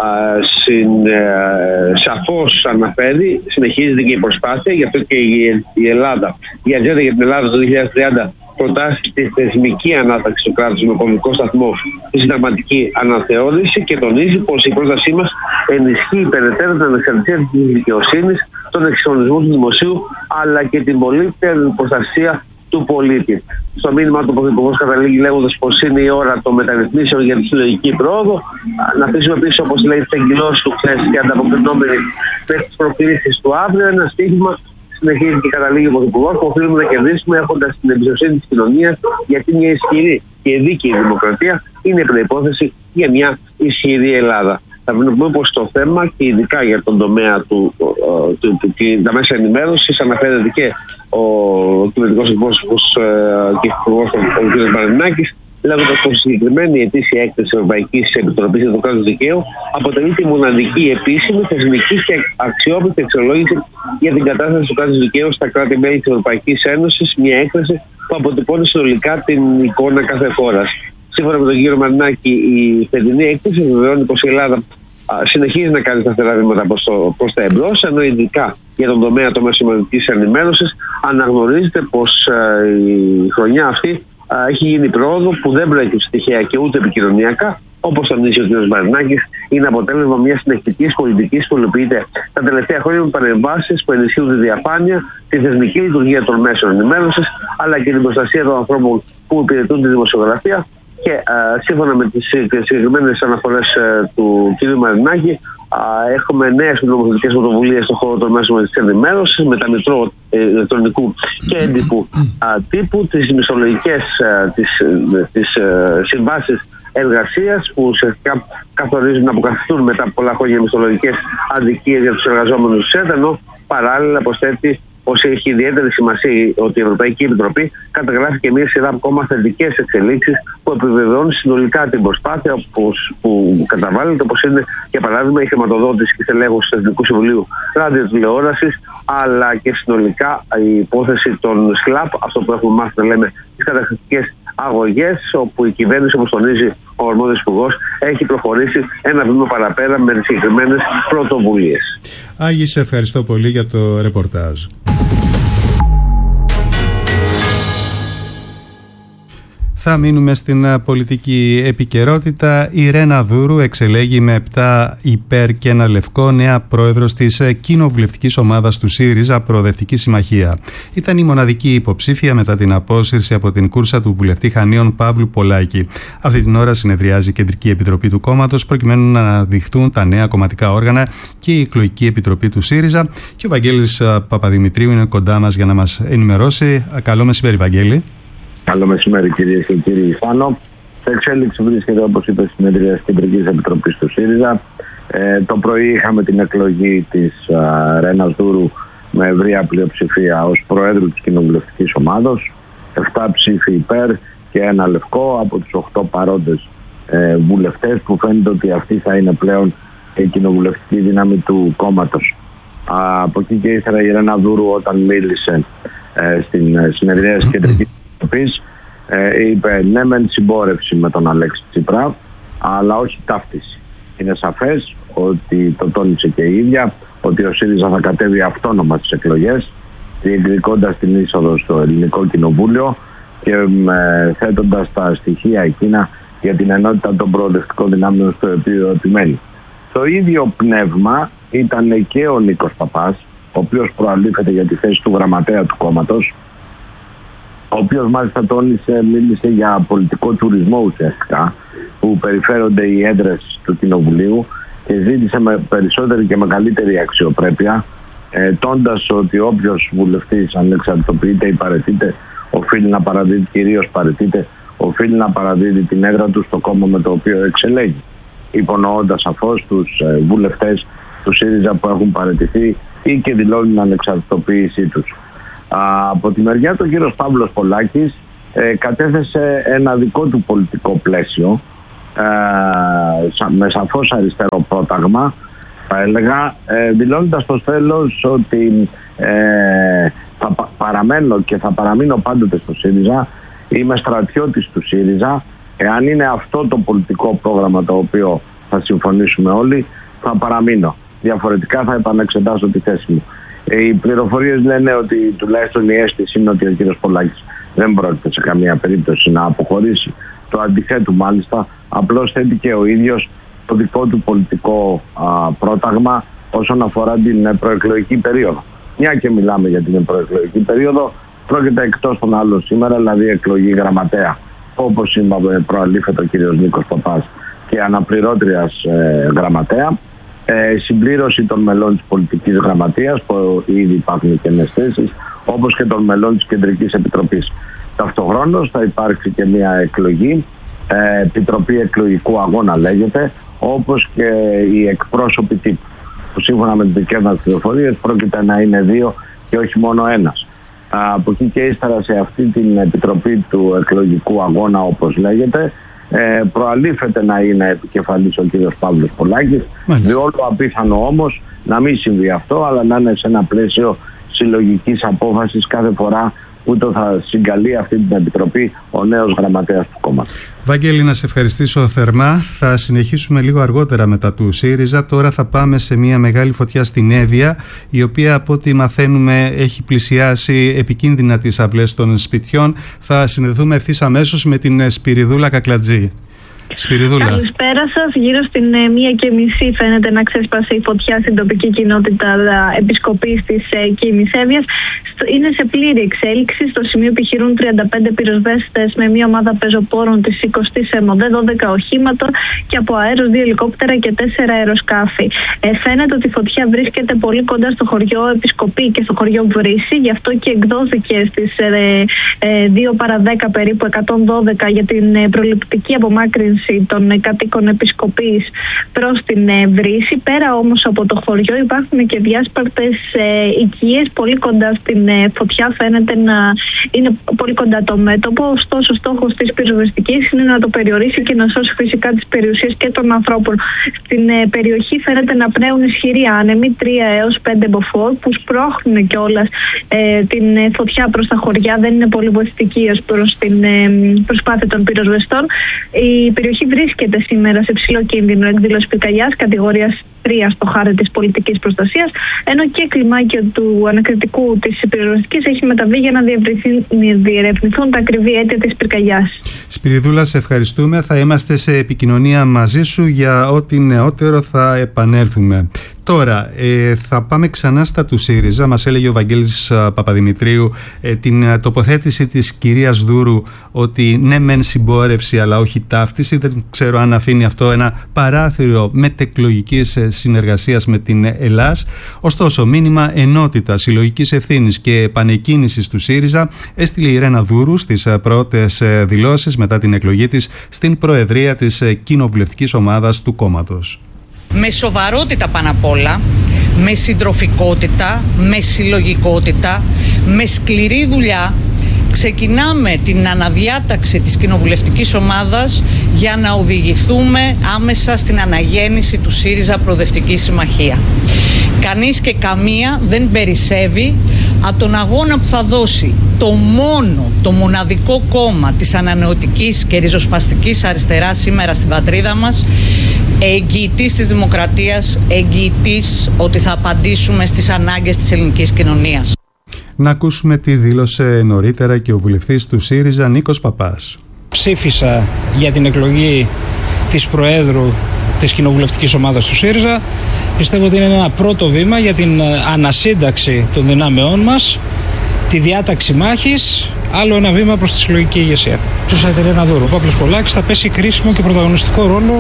Σαφώς αναφέρει, συνεχίζεται και η προσπάθεια, γι' αυτό και η Ελλάδα, η ατζέντα για την Ελλάδα το 2030 προτάσει τη θεσμική ανάταξη του κράτους με κομβικό σταθμό στη συνταγματική αναθεώρηση και τονίζει πως η πρότασή μας ενισχύει περαιτέρω την ανεξαρτησία της δικαιοσύνης, τον εξυγχρονισμό του δημοσίου αλλά και την πολύτιμη προστασία του πολίτη. Στο μήνυμα του Πρωθυπουργός καταλήγει λέγοντας πως είναι η ώρα των μεταρρυθμίσεων για τη συλλογική πρόοδο. Να αφήσουμε πίσω, όπως λέει, τις εκδηλώσεις του χθες και ανταποκρινόμενοι με τις προκλήσεις του αύριο, ένα στίγμα. Συνεχίζει και καταλήγει ο Πρωθυπουργός που οφείλουμε να κερδίσουμε έχοντας την εμπιστοσύνη της κοινωνίας, γιατί μια ισχυρή και δίκαιη δημοκρατία είναι προϋπόθεση για μια ισχυρή Ελλάδα. Θα πούμε πως το θέμα, και ειδικά για τον τομέα τα μέσα ενημέρωσης, αναφέρεται και ο κυβερνητικός εκπρόσωπος και υπουργός ο κ. Μαρινάκης, λέγοντας πως η συγκεκριμένη ετήσια έκθεση της Ευρωπαϊκής Επιτροπής για το κράτος δικαίου αποτελεί τη μοναδική επίσημη, θεσμική και αξιόπιστη αξιολόγηση για την κατάσταση του κράτους δικαίου στα κράτη-μέλη της Ευρωπαϊκής Ένωσης, μια έκθεση που αποτυπώνει συνολικά την εικόνα κάθε χώρας. Σύμφωνα με τον κύριο Μαρινάκη, η φετινή έκθεση βεβαιώνει πως η Ελλάδα συνεχίζει να κάνει σταθερά βήματα προς τα εμπρός, ενώ ειδικά για τον τομέα των μέσων μαζικής ενημέρωσης αναγνωρίζεται πως η χρονιά αυτή έχει γίνει πρόοδο που δεν προέκυψε τυχαία και ούτε επικοινωνιακά, όπως τονίζει ο κ. Μαρινάκης, είναι αποτέλεσμα μιας συνεχτικής πολιτικής που υλοποιείται τα τελευταία χρόνια με παρεμβάσεις που ενισχύουν τη διαφάνεια, τη θεσμική λειτουργία των μέσων ενημέρωσης, αλλά και την προστασία των ανθρώπων που υπηρετούν τη δημοσιογραφία. Και σύμφωνα με τις συγκεκριμένες αναφορές του κ. Μαρινάκη, έχουμε νέες νομοθετικές πρωτοβουλίες στον χώρο των μέσων της ενημέρωσης, με τα μητρό ηλεκτρονικού και έντυπου τύπου, τις μισθολογικές τις συμβάσεις εργασίας που ουσιαστικά καθορίζουν να αποκαθιστούν μετά από πολλά χρόνια μισθολογικές αδικίες για τους εργαζόμενους της ΕΔ, ενώ παράλληλα προσθέτει πως έχει ιδιαίτερη σημασία ότι η Ευρωπαϊκή Επιτροπή καταγράφει και μια σειρά ακόμα θετικές εξελίξεις που επιβεβαιώνουν συνολικά την προσπάθεια που καταβάλλεται, όπως είναι για παράδειγμα η χρηματοδότηση και στελέχωση του Εθνικού Συμβουλίου Ραδιοτηλεόρασης, αλλά και συνολικά η υπόθεση των ΣΛΑΠ, αυτό που έχουμε μάθει να λέμε τις καταχρηστικές αγωγές, όπου η κυβέρνηση, όπως τονίζει ο αρμόδιος υπουργός, έχει προχωρήσει ένα βήμα παραπέρα με τις συγκεκριμένες πρωτοβουλίες. Άγη, σε ευχαριστώ πολύ για το ρεπορτάζ. Θα μείνουμε στην πολιτική επικαιρότητα. Η Ρένα Δούρου εξελέγει με 7 υπέρ και 1 λευκό νέα πρόεδρος της κοινοβουλευτικής ομάδας του ΣΥΡΙΖΑ Προοδευτική Συμμαχία. Ήταν η μοναδική υποψήφια μετά την απόσυρση από την κούρσα του βουλευτή Χανίων Παύλου Πολάκη. Αυτή την ώρα συνεδριάζει η Κεντρική Επιτροπή του κόμματος προκειμένου να αναδειχθούν τα νέα κομματικά όργανα και η εκλογική επιτροπή του ΣΥΡΙΖΑ. Και ο Βαγγέλης Παπαδημητρίου είναι κοντά μας για να μας ενημερώσει. Καλό μεσημέρι, Βαγγέλη. Καλό μεσημέρι, κυρίες και κύριοι. Φάνο, σε εξέλιξη βρίσκεται, όπως είπε, η συνεδρία της Κεντρικής Επιτροπής του ΣΥΡΙΖΑ. Το πρωί είχαμε την εκλογή της Ρένας Δούρου με ευρεία πλειοψηφία ως Προέδρου της Κοινοβουλευτικής Ομάδος. 7 ψήφοι υπέρ και 1 λευκό από τους 8 παρόντες βουλευτές, που φαίνεται ότι αυτή θα είναι πλέον η κοινοβουλευτική δύναμη του κόμματος. Από εκεί και ύστερα η Ρένα Δούρου, όταν μίλησε στην συνεδρία της Κεντρικής Επιτροπής, είπε ναι μεν συμπόρευση με τον Αλέξη Τσίπρα, αλλά όχι ταύτιση. Είναι σαφές ότι, το τόνισε και η ίδια, ότι ο ΣΥΡΙΖΑ θα κατέβει αυτόνομα στις εκλογές, διεκδικώντας την είσοδο στο Ελληνικό Κοινοβούλιο και θέτοντας τα στοιχεία εκείνα για την ενότητα των προοδευτικών δυνάμεων στο οποίο επιμένει. Το ίδιο πνεύμα ήταν και ο Νίκος Παπάς, ο οποίος προαλήφεται για τη θέση του γραμματέα του κόμματος, ο οποίος μάλιστα μίλησε για πολιτικό τουρισμό ουσιαστικά, που περιφέρονται οι έδρες του Κοινοβουλίου, και ζήτησε με περισσότερη και μεγαλύτερη αξιοπρέπεια, τόντας ότι όποιος βουλευτής ανεξαρτητοποιείται ή παραιτείται, οφείλει να παραδίδει, κυρίως παραιτείται, οφείλει να παραδίδει την έδρα του στο κόμμα με το οποίο εξελέγει, υπονοώντας σαφώς τους βουλευτές του ΣΥΡΙΖΑ που έχουν παραιτηθεί ή και δηλώνουν την ανεξαρτητοποίησή τους. Από τη μεριά του, ο κύριος Παύλος Πολάκης κατέθεσε ένα δικό του πολιτικό πλαίσιο, με σαφώς αριστερό πρόταγμα, θα έλεγα, δηλώνοντας στο τέλος ότι θα παραμένω και θα παραμείνω πάντοτε στο ΣΥΡΙΖΑ, είμαι στρατιώτης του ΣΥΡΙΖΑ, εάν είναι αυτό το πολιτικό πρόγραμμα το οποίο θα συμφωνήσουμε όλοι, θα παραμείνω. Διαφορετικά θα επανεξετάσω τη θέση μου. Οι πληροφορίες λένε ότι, τουλάχιστον η αίσθηση είναι, ότι ο κύριος Πολάκης δεν πρόκειται σε καμία περίπτωση να αποχωρήσει. Το αντιθέτου μάλιστα, απλώς θέτει και ο ίδιος το δικό του πολιτικό πρόταγμα όσον αφορά την προεκλογική περίοδο. Μια και μιλάμε για την προεκλογική περίοδο, πρόκειται εκτός των άλλων σήμερα, δηλαδή εκλογή γραμματέα, όπως προαλήφεται ο κύριος Νίκος Παπάς, και αναπληρώτριας γραμματέα. Συμπλήρωση των μελών της πολιτικής γραμματείας, που ήδη υπάρχουν και νέες θέσεις, όπως και των μελών της Κεντρικής Επιτροπής. Ταυτοχρόνως θα υπάρξει και μια εκλογή, Επιτροπή Εκλογικού Αγώνα λέγεται, όπως και οι εκπρόσωποι τύπου, που σύμφωνα με τις δικές μας πληροφορίες πρόκειται να είναι 2 και όχι μόνο ένας. Από εκεί και ύστερα, σε αυτή την Επιτροπή του Εκλογικού Αγώνα, όπως λέγεται, προαλήφεται να είναι επικεφαλής ο κύριος Παύλος Πολάκης. Διόλου απίθανο όμως να μην συμβεί αυτό, αλλά να είναι σε ένα πλαίσιο συλλογικής απόφασης κάθε φορά που το θα συγκαλεί αυτή την επιτροπή ο νέος γραμματέας του κόμματος. Βαγγέλη, να σε ευχαριστήσω θερμά. Θα συνεχίσουμε λίγο αργότερα μετά του ΣΥΡΙΖΑ. Τώρα θα πάμε σε μια μεγάλη φωτιά στην Εύβοια, η οποία, από ό,τι μαθαίνουμε, έχει πλησιάσει επικίνδυνα τις αυλές των σπιτιών. Θα συνδεθούμε ευθύς αμέσως με την Σπυριδούλα Κακλατζή. Σπυριδούλα. Καλησπέρα σας. Γύρω στην 1:30 φαίνεται να ξέσπασε η φωτιά στην τοπική κοινότητα επισκοπής της Κίνης Εύβοιας. Είναι σε πλήρη εξέλιξη. Στο σημείο επιχειρούν 35 πυροσβέστες με μια ομάδα πεζοπόρων της 20ης ΕΜΟΔΕ, 12 οχήματα και από αέρος 2 ελικόπτερα και 4 αεροσκάφη. Φαίνεται ότι η φωτιά βρίσκεται πολύ κοντά στο χωριό Επισκοπή και στο χωριό Βρύση, γι' αυτό και εκδόθηκε στις 2 παρα 10 περίπου 112 για την προληπτική απομάκρυνση των κατοίκων Επισκοπής προς την Βρύση. Πέρα όμως από το χωριό υπάρχουν και διάσπαρτες οικίες πολύ κοντά στην φωτιά, φαίνεται να είναι πολύ κοντά το μέτωπο. Ωστόσο, ο στόχος της πυροσβεστικής είναι να το περιορίσει και να σώσει φυσικά τις περιουσίες και των ανθρώπων. Στην περιοχή φαίνεται να πνέουν ισχυροί άνεμοι, 3 έως 5 μποφόρ, που σπρώχνουν κιόλας την φωτιά προς τα χωριά. Δεν είναι πολύ βοηθητική ως προς την προσπάθεια των πυροσβεστών. Η περιοχή βρίσκεται σήμερα σε ψηλό κίνδυνο εκδήλωση πυρκαγιάς κατηγορίας 3 στο χάρτη της πολιτικής προστασίας, ενώ και κλιμάκιο του ανακριτικού της πυροσβεστικής έχει μεταβεί για να διερευνηθούν τα ακριβή αίτια της πυρκαγιάς. Σπυριδούλα, σε ευχαριστούμε. Θα είμαστε σε επικοινωνία μαζί σου για ό,τι νεότερο θα επανέλθουμε. Τώρα, θα πάμε ξανά στα του ΣΥΡΙΖΑ. Μας έλεγε ο Βαγγέλης Παπαδημητρίου την τοποθέτηση της κυρίας Δούρου ότι ναι μεν συμπόρευση αλλά όχι ταύτιση. Δεν ξέρω αν αφήνει αυτό ένα παράθυρο μετεκλογικής συνεργασίας με την Ελλάς. Ωστόσο, μήνυμα ενότητας, συλλογικής ευθύνης και επανεκκίνησης του ΣΥΡΙΖΑ έστειλε η Ρένα Δούρου στις πρώτες δηλώσεις μετά την εκλογή της στην προεδρία της κοινοβουλευτικής ομάδας του κόμματος. Με σοβαρότητα πάνω απ' όλα, με συντροφικότητα, με συλλογικότητα, με σκληρή δουλειά ξεκινάμε την αναδιάταξη της κοινοβουλευτικής ομάδας για να οδηγηθούμε άμεσα στην αναγέννηση του ΣΥΡΙΖΑ Προοδευτική Συμμαχία. Κανείς και καμία δεν περισσεύει από τον αγώνα που θα δώσει το μοναδικό κόμμα της ανανεωτικής και ριζοσπαστικής αριστεράς σήμερα στην πατρίδα μας, εγγυητής της δημοκρατίας, εγγυητής ότι θα απαντήσουμε στις ανάγκες της ελληνικής κοινωνίας. Να ακούσουμε τι δήλωσε νωρίτερα και ο βουλευτής του ΣΥΡΙΖΑ Νίκος Παπάς. Ψήφισα για την εκλογή της Προέδρου της κοινοβουλευτικής ομάδας του ΣΥΡΙΖΑ. Πιστεύω ότι είναι ένα πρώτο βήμα για την ανασύνταξη των δυνάμεών μας, τη διάταξη μάχης, άλλο ένα βήμα προς τη συλλογική ηγεσία. Στους Ρένα Δούρου, ο Παύλος Πολάκης θα πέσει κρίσιμο και πρωταγωνιστικό ρόλο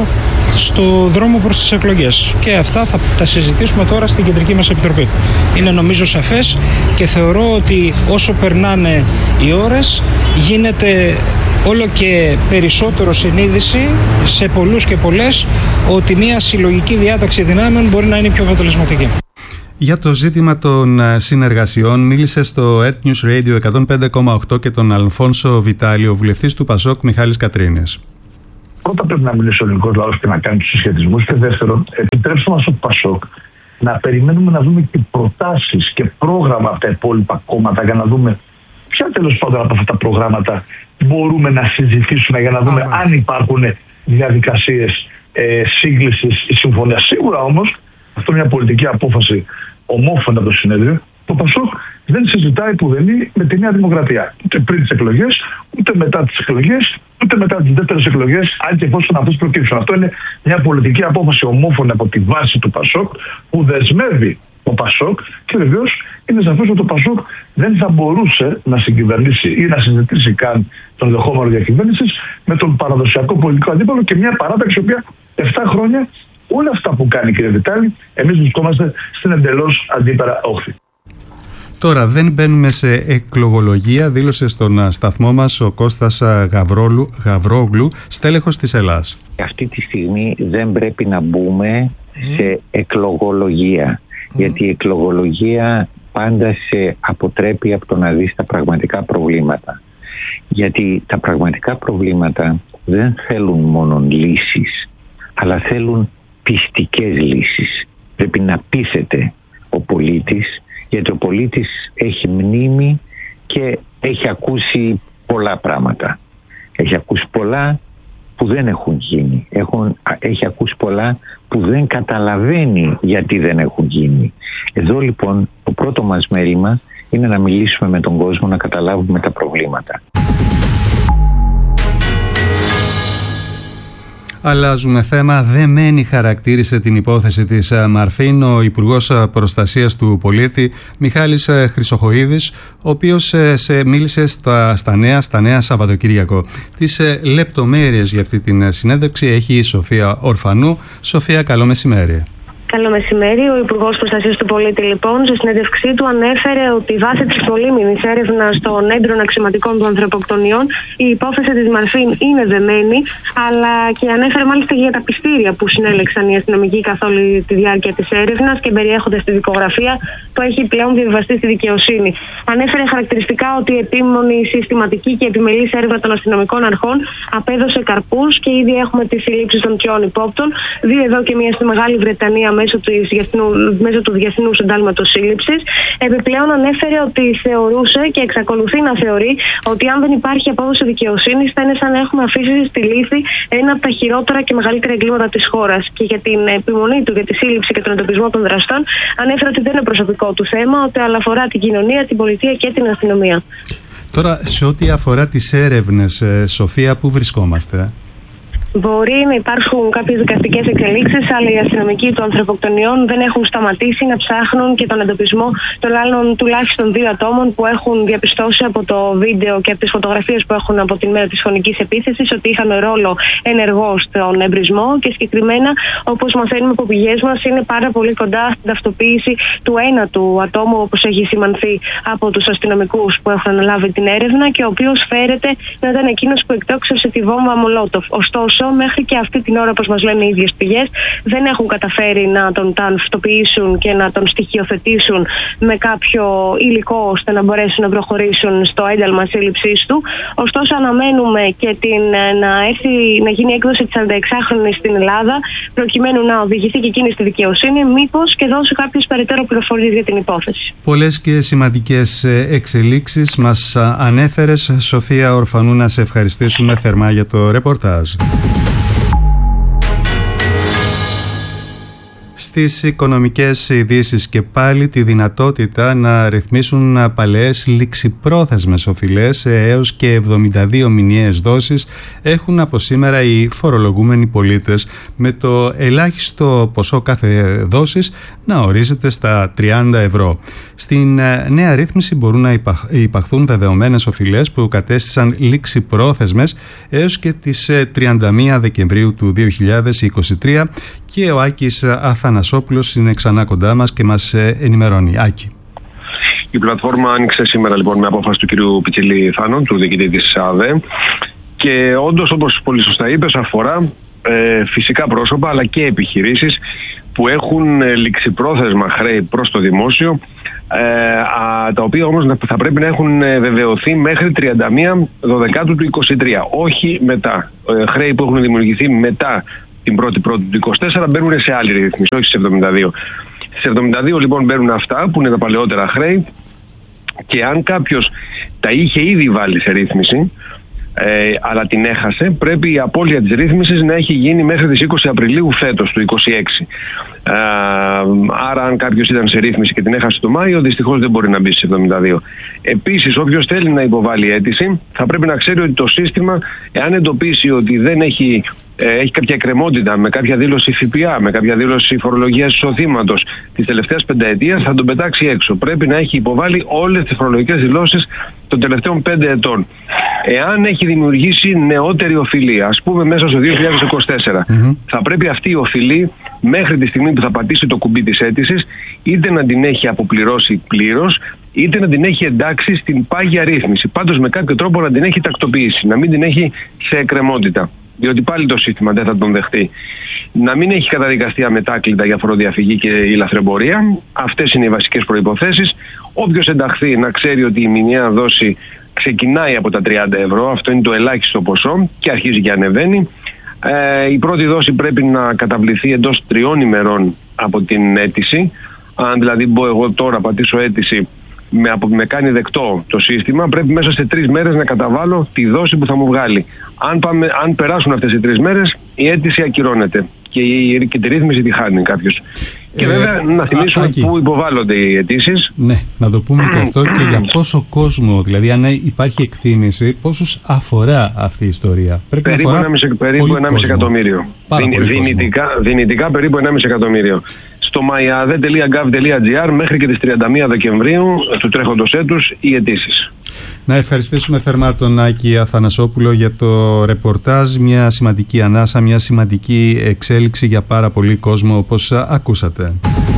στο δρόμο προς τις εκλογές. Και αυτά θα τα συζητήσουμε τώρα στην κεντρική μας επιτροπή. Είναι νομίζω σαφές και θεωρώ ότι όσο περνάνε οι ώρες γίνεται όλο και περισσότερο συνείδηση σε πολλούς και πολλές ότι μια συλλογική διάταξη δυνάμεων μπορεί να είναι πιο αποτελεσματική. Για το ζήτημα των συνεργασιών μίλησε στο Earth News Radio 105,8 και τον Αλφόνσο Βιτάλιο, βουλευτής του Πασόκ Μιχάλης Κατρίνης. Πρώτα πρέπει να μιλήσει ο ελληνικός λαός και να κάνει τους συσχετισμούς. Και δεύτερον, επιτρέψτε μας στο Πασόκ να περιμένουμε να δούμε και προτάσεις και πρόγραμμα από τα υπόλοιπα κόμματα για να δούμε ποια τέλος πάντων από αυτά τα προγράμματα μπορούμε να συζητήσουμε για να δούμε αν υπάρχουν διαδικασίες σύγκλησης ή συμφωνίας. Σίγουρα όμως, αυτό είναι μια πολιτική απόφαση ομόφωνα από το συνέδριο. Το Πασόκ δεν συζητάει πουδενή με τη Νέα Δημοκρατία. Ούτε πριν τις εκλογές, ούτε μετά τις εκλογές, ούτε μετά τις δεύτερες εκλογές, αν και εφόσον αυτές προκύψουν. Αυτό είναι μια πολιτική απόφαση ομόφωνα από τη βάση του Πασόκ που δεσμεύει το Πασόκ και βεβαίως είναι σαφές ότι το Πασόκ δεν θα μπορούσε να συγκυβερνήσει ή να συζητήσει καν τον δεχόμενο διακυβέρνησης με τον παραδοσιακό πολιτικό αντίπαλο και μια παράταξη η οποία 7 χρόνια όλα αυτά που κάνει, κύριε Βιτάλη, εμείς βρισκόμαστε στην εντελώς αντίπερα όχθη. Τώρα δεν μπαίνουμε σε εκλογολογία, δήλωσε στον σταθμό μας ο Κώστας Γαβρόγλου, στέλεχος της Ελλάς. Αυτή τη στιγμή δεν πρέπει να μπούμε σε εκλογολογία, γιατί η εκλογολογία πάντα σε αποτρέπει από το να δεις τα πραγματικά προβλήματα. Γιατί τα πραγματικά προβλήματα δεν θέλουν μόνο λύσεις, αλλά θέλουν πιστικές λύσεις. Πρέπει να πείθεται ο πολίτης, γιατί ο πολίτης έχει μνήμη και έχει ακούσει πολλά πράγματα. Έχει ακούσει πολλά που δεν έχουν γίνει. Έχει ακούσει πολλά που δεν καταλαβαίνει γιατί δεν έχουν γίνει. Εδώ λοιπόν το πρώτο μας μέλημα είναι να μιλήσουμε με τον κόσμο, να καταλάβουμε τα προβλήματα. Αλλάζουμε θέμα. Δεμένη χαρακτήρισε την υπόθεση της Μαρφίν ο Υπουργός Προστασίας του Πολίτη Μιχάλης Χρυσοχοΐδης, ο οποίος μίλησε στα νέα Σαββατοκύριακο. Τις λεπτομέρειες για αυτή την συνέντευξη έχει η Σοφία Ορφανού. Σοφία, καλό μεσημέρι. Καλό μεσημέρι. Ο Υπουργός Προστασίας του Πολίτη, λοιπόν, σε συνέντευξή του ανέφερε ότι βάσει της πολύμηνης έρευνας των έντρων αξιωματικών των ανθρωποκτονιών η υπόθεση της Μαρφίν είναι δεμένη, αλλά και ανέφερε μάλιστα για τα πιστήρια που συνέλεξαν οι αστυνομικοί καθ' όλη τη διάρκεια της έρευνας και περιέχονται στη δικογραφία που έχει πλέον διαβιβαστεί στη δικαιοσύνη. Ανέφερε χαρακτηριστικά ότι η επίμονη, συστηματική και επιμελής έρευνα των αστυνομικών αρχών απέδωσε καρπούς και ήδη έχουμε τις συλλήψεις των τριών υπόπτων, δύο εδώ και μία στη Μεγάλη Βρετανία μέσω του Διεθνούς Εντάλματος Σύλληψης. Επιπλέον ανέφερε ότι θεωρούσε και εξακολουθεί να θεωρεί ότι αν δεν υπάρχει απόδοση δικαιοσύνης θα είναι σαν να έχουμε αφήσει στη λύθη ένα από τα χειρότερα και μεγαλύτερα εγκλήματα της χώρας. Και για την επιμονή του για τη σύλληψη και τον εντοπισμό των δραστών ανέφερε ότι δεν είναι προσωπικό του θέμα, ότι αλλά αφορά την κοινωνία, την πολιτεία και την αστυνομία. Τώρα, σε ό,τι αφορά τις έρευνες, Σοφία, πού βρισκόμαστε? Μπορεί να υπάρχουν κάποιες δικαστικές εξελίξεις, αλλά οι αστυνομικοί των ανθρωποκτονιών δεν έχουν σταματήσει να ψάχνουν και τον εντοπισμό των άλλων τουλάχιστον 2 ατόμων που έχουν διαπιστώσει από το βίντεο και από τις φωτογραφίες που έχουν από την μέρα της φωνικής επίθεσης ότι είχαν ρόλο ενεργό στον εμπρισμό και συγκεκριμένα, όπως μαθαίνουμε από πηγές μας, είναι πάρα πολύ κοντά στην ταυτοποίηση του ένατου ατόμου, όπως έχει σημανθεί από τους αστυνομικούς που έχουν αναλάβει την έρευνα και ο οποίος φέρεται να ήταν εκείνος που εκτόξευσε τη βόμβα Μολότοφ. Ωστόσο, μέχρι και αυτή την ώρα, όπως μας λένε οι ίδιες πηγές, δεν έχουν καταφέρει να τον ταυτοποιήσουν και να τον στοιχειοθετήσουν με κάποιο υλικό ώστε να μπορέσουν να προχωρήσουν στο ένταλμα σύλληψής του. Ωστόσο, αναμένουμε και να γίνει έκδοση της 46χρονης στην Ελλάδα, προκειμένου να οδηγηθεί και εκείνη στη δικαιοσύνη, μήπως και δώσει κάποιες περαιτέρω πληροφορίες για την υπόθεση. Πολλές και σημαντικές εξελίξεις μας ανέφερες, Σοφία Ορφανού. Να σε ευχαριστήσουμε θερμά για το ρεπορτάζ. Στις οικονομικές ειδήσεις και πάλι τη δυνατότητα να ρυθμίσουν παλαιές ληξιπρόθεσμες οφειλές έως και 72 μηνιαίες δόσεις έχουν από σήμερα οι φορολογούμενοι πολίτες, με το ελάχιστο ποσό κάθε δόσης να ορίζεται στα 30 ευρώ. Στην νέα ρύθμιση μπορούν να υπαχθούν βεβαιωμένες οφειλές που κατέστησαν ληξιπρόθεσμες έως και τις 31 Δεκεμβρίου του 2023 και ο Άκης Αθανασόπουλος είναι ξανά κοντά μας και μας ενημερώνει. Άκη. Η πλατφόρμα άνοιξε σήμερα λοιπόν με απόφαση του κ. Πιτσιλή Θάνων, του διοικητή της ΑΔΕ, και όντως, όπως πολύ σωστά είπες, αφορά φυσικά πρόσωπα αλλά και επιχειρήσεις που έχουν ληξιπρόθεσμα χρέη προς το δημόσιο, τα οποία όμως θα πρέπει να έχουν βεβαιωθεί μέχρι 31 Δεκεμβρίου του 2023, όχι μετά. Χρέη που έχουν δημιουργηθεί μετά την 1η Πρώτη του 2024 μπαίνουν σε άλλη ρύθμιση, όχι στις 72. Στις 72 λοιπόν μπαίνουν αυτά που είναι τα παλαιότερα χρέη, και αν κάποιος τα είχε ήδη βάλει σε ρύθμιση αλλά την έχασε, πρέπει η απώλεια της ρύθμισης να έχει γίνει μέχρι τις 20 Απριλίου φέτος του 2026. Άρα αν κάποιος ήταν σε ρύθμιση και την έχασε το Μάιο, δυστυχώς δεν μπορεί να μπει στις 72. Επίσης, όποιος θέλει να υποβάλει αίτηση θα πρέπει να ξέρει ότι το σύστημα, εάν εντοπίσει ότι δεν έχει κάποια εκκρεμότητα με κάποια δήλωση ΦΠΑ, με κάποια δήλωση φορολογίας εισοδήματος της τελευταίας πενταετίας, θα τον πετάξει έξω. Πρέπει να έχει υποβάλει όλες τις φορολογικές δηλώσεις των τελευταίων 5 ετών. Εάν έχει δημιουργήσει νεότερη οφειλή, ας πούμε μέσα στο 2024, θα πρέπει αυτή η οφειλή μέχρι τη στιγμή που θα πατήσει το κουμπί της αίτησης είτε να την έχει αποπληρώσει πλήρως, είτε να την έχει εντάξει στην πάγια ρύθμιση. Πάντως με κάποιο τρόπο να την έχει τακτοποιήσει, να μην την έχει σε εκκρεμότητα, διότι πάλι το σύστημα δεν θα τον δεχτεί. Να μην έχει καταδικαστεί αμετάκλητα για φοροδιαφυγή και η λαθρεμπορία. Αυτές είναι οι βασικές προϋποθέσεις. Όποιος ενταχθεί να ξέρει ότι η μηνιαία δόση ξεκινάει από τα 30 ευρώ, αυτό είναι το ελάχιστο ποσό και αρχίζει και ανεβαίνει. Η πρώτη δόση πρέπει να καταβληθεί εντός 3 ημερών από την αίτηση. Αν δηλαδή μπω εγώ τώρα, πατήσω αίτηση, με κάνει δεκτό το σύστημα, πρέπει μέσα σε 3 μέρες να καταβάλω τη δόση που θα μου βγάλει. Αν περάσουν αυτές οι 3 μέρες, η αίτηση ακυρώνεται και τη ρύθμιση τη χάνει κάποιος. Και βέβαια να θυμίσουμε πού υποβάλλονται οι αιτήσεις. Ναι, να το πούμε και αυτό και για πόσο κόσμο, δηλαδή αν υπάρχει εκτίμηση, πόσους αφορά αυτή η ιστορία. Περίπου 1,5 εκατομμύριο. Δυνητικά περίπου 1,5 εκατομμύριο. Στο myade.gov.gr μέχρι και τις 31 Δεκεμβρίου του τρέχοντος έτους οι αιτήσεις. Να ευχαριστήσουμε θερμά τον Άκη Αθανασόπουλο για το ρεπορτάζ. Μια σημαντική ανάσα, μια σημαντική εξέλιξη για πάρα πολύ κόσμο, όπως ακούσατε.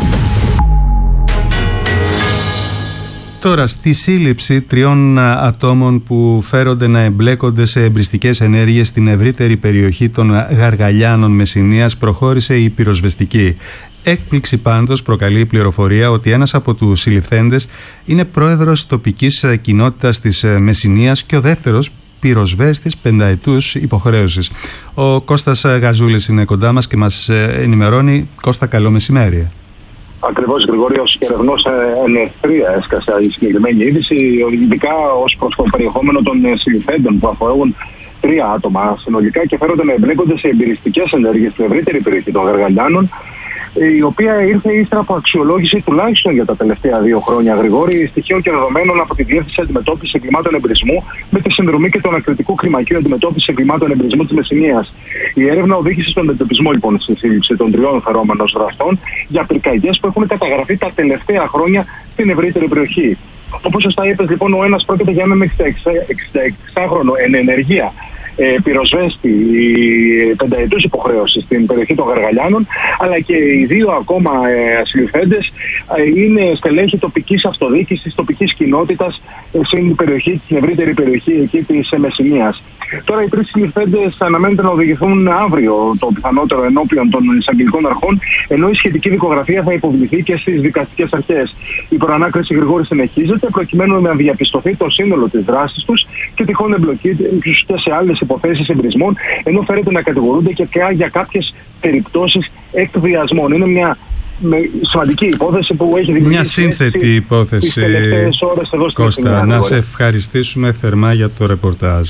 Τώρα, στη σύλληψη 3 ατόμων που φέρονται να εμπλέκονται σε εμπριστικές ενέργειες στην ευρύτερη περιοχή των Γαργαλιάνων Μεσσηνίας προχώρησε η πυροσβεστική. Έκπληξη πάντως προκαλεί η πληροφορία ότι ένας από τους συλληφθέντες είναι πρόεδρος τοπικής κοινότητας της Μεσσηνίας και ο δεύτερος πυροσβέστης πενταετούς υποχρέωσης. Ο Κώστας Γαζούλης είναι κοντά μας και μας ενημερώνει. Κώστα, καλό μεσημέρι. Ακριβώς, Γρηγόριος, και ερευνός εν ευθρία έσκασε η συγκεκριμένη είδηση, ειδικά ως προς το περιεχόμενο των συλληφθέντων που αφορούν 3 άτομα συνολικά και φέρονται να εμπλέκονται σε εμπειριστικές ενέργειες στην ευρύτερη περιοχή των Γαργαλιάνων, η οποία ήρθε ύστερα από αξιολόγηση τουλάχιστον για τα τελευταία 2 χρόνια, Γρηγόρη, στοιχείων και δεδομένων από τη Διεύθυνση Αντιμετώπισης Εγκλημάτων Εμπρισμού με τη συνδρομή και τον Ακριτικού Κλιμακίου Αντιμετώπισης Εγκλημάτων Εμπρισμού της Μεσσηνίας. Η έρευνα οδήγησε στον εντοπισμό λοιπόν στη σύλληψη των 3 φερόμενων δραστών για πυρκαγιές που έχουν καταγραφεί τα τελευταία χρόνια στην ευρύτερη περιοχή. Όπως σωστά είπες, λοιπόν, ο ένας πρόκειται για έναν 66χρονο εν ενεργεία πυροσβέστη πενταετούς υποχρέωση στην περιοχή των Γαργαλιάνων, αλλά και οι 2 ακόμα συλληφθέντες είναι στελέχη τοπικής αυτοδιοίκησης, τοπικής κοινότητας στην περιοχή, την ευρύτερη περιοχή εκεί της Μεσσηνίας. Τώρα οι 3 συλληφθέντες αναμένεται να οδηγηθούν αύριο το πιθανότερο ενώπιον των εισαγγελικών αρχών, ενώ η σχετική δικογραφία θα υποβληθεί και στις δικαστικές αρχές. Η προανάκριση, Γρηγόρη, συνεχίζεται προκειμένου να διαπιστωθεί το σύνολο της δράσης τους και τυχόν εμπλοκή και σε άλλες υποθέσεις εμπρισμών, ενώ φέρεται να κατηγορούνται και για κάποιες περιπτώσεις εκβιασμών. Είναι μια σημαντική υπόθεση που έχει δημιουργήσει μια σύνθετη υπόθεση. Κώστα, να σε ευχαριστήσουμε θερμά για το ρεπορτάζ.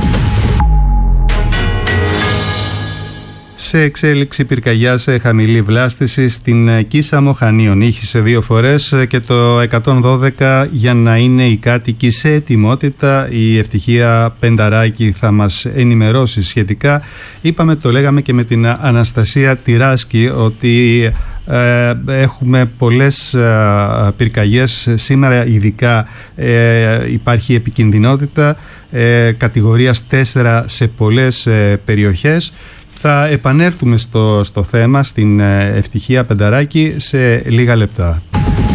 Σε εξέλιξη πυρκαγιά σε χαμηλή βλάστηση στην Κίσαμο Χανίων. Ήχησε 2 φορές και το 112 για να είναι οι κάτοικοι σε ετοιμότητα. Η Ευτυχία Πενταράκη θα μας ενημερώσει σχετικά. Είπαμε, το λέγαμε και με την Αναστασία Τυράσκη, ότι έχουμε πολλές πυρκαγιές. Σήμερα ειδικά υπάρχει επικινδυνότητα κατηγορίας 4 σε πολλές περιοχές. Θα επανέλθουμε στο θέμα, στην Ευτυχία Πενταράκη, σε λίγα λεπτά.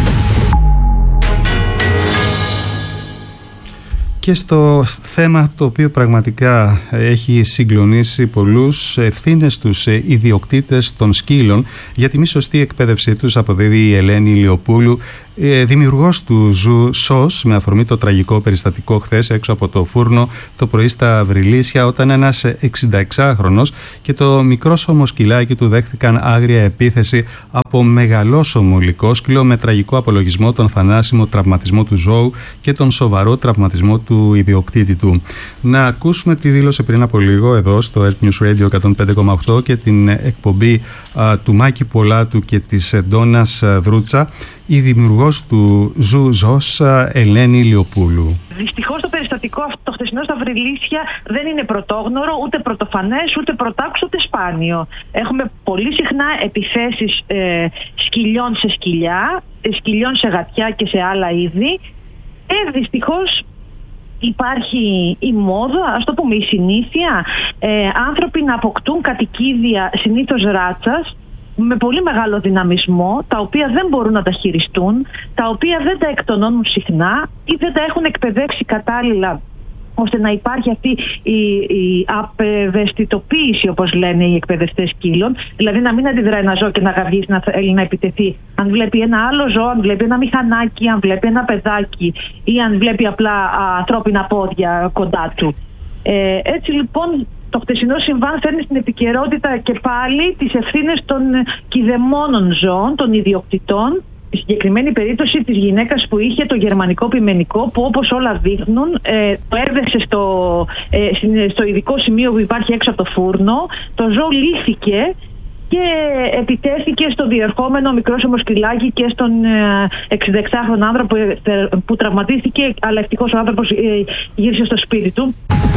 Και στο θέμα το οποίο πραγματικά έχει συγκλονίσει πολλούς, ευθύνες τους ιδιοκτήτες των σκύλων για τη μη σωστή εκπαίδευσή τους, αποδίδει η Ελένη Ηλιοπούλου, δημιουργός του Ζου Σος, με αφορμή το τραγικό περιστατικό χθες έξω από το φούρνο το πρωί στα Βρυλίσια, όταν ένας 66χρονος και το μικρόσωμο σκυλάκι του δέχθηκαν άγρια επίθεση από μεγαλόσωμο λυκόσκυλο, με τραγικό απολογισμό τον θανάσιμο τραυματισμό του ζώου και τον σοβαρό τραυματισμό του ιδιοκτήτη του. Να ακούσουμε τι δήλωσε πριν από λίγο εδώ στο Earth News Radio 105,8 και την εκπομπή του Μάκη Πολάτου και της Ντόνας Βρούτσα, η δημιουργός του Ζου Ζος, Ελένη Ηλιοπούλου. Δυστυχώς το περιστατικό αυτό το χθεσινό στα Βρυλίσια δεν είναι πρωτόγνωρο, ούτε πρωτοφανές, ούτε πρωτάκουστο, ούτε σπάνιο. Έχουμε πολύ συχνά επιθέσεις σκυλιών σε σκυλιά, σκυλιών σε γατιά και σε άλλα είδη. Δυστυχώς υπάρχει η μόδα, ας το πούμε η συνήθεια, άνθρωποι να αποκτούν κατοικίδια συνήθως ράτσας, με πολύ μεγάλο δυναμισμό, τα οποία δεν μπορούν να τα χειριστούν, τα οποία δεν τα εκτονώνουν συχνά ή δεν τα έχουν εκπαιδεύσει κατάλληλα ώστε να υπάρχει αυτή η απευαισθητοποίηση, όπως λένε οι εκπαιδευτές σκύλων, δηλαδή να μην αντιδράει ένα ζώο και να γαβγίσει, να θέλει να επιτεθεί. Αν βλέπει ένα άλλο ζώο, αν βλέπει ένα μηχανάκι, αν βλέπει ένα παιδάκι ή αν βλέπει απλά ανθρώπινα πόδια κοντά του. Έτσι λοιπόν, το χτεσινό συμβάν φέρνει στην επικαιρότητα και πάλι τις ευθύνες των κηδεμόνων ζώων, των ιδιοκτητών. Η συγκεκριμένη περίπτωση της γυναίκας που είχε το γερμανικό πειμενικό, που όπως όλα δείχνουν το έδεσε στο ειδικό σημείο που υπάρχει έξω από το φούρνο. Το ζώο λύθηκε και επιτέθηκε στο διερχόμενο μικρό αιμοσκυλάκι και στον 66χρονο άνθρωπο που τραυματίστηκε, αλλά ευτυχώς ο άνθρωπος γύρισε στο σπίτι του.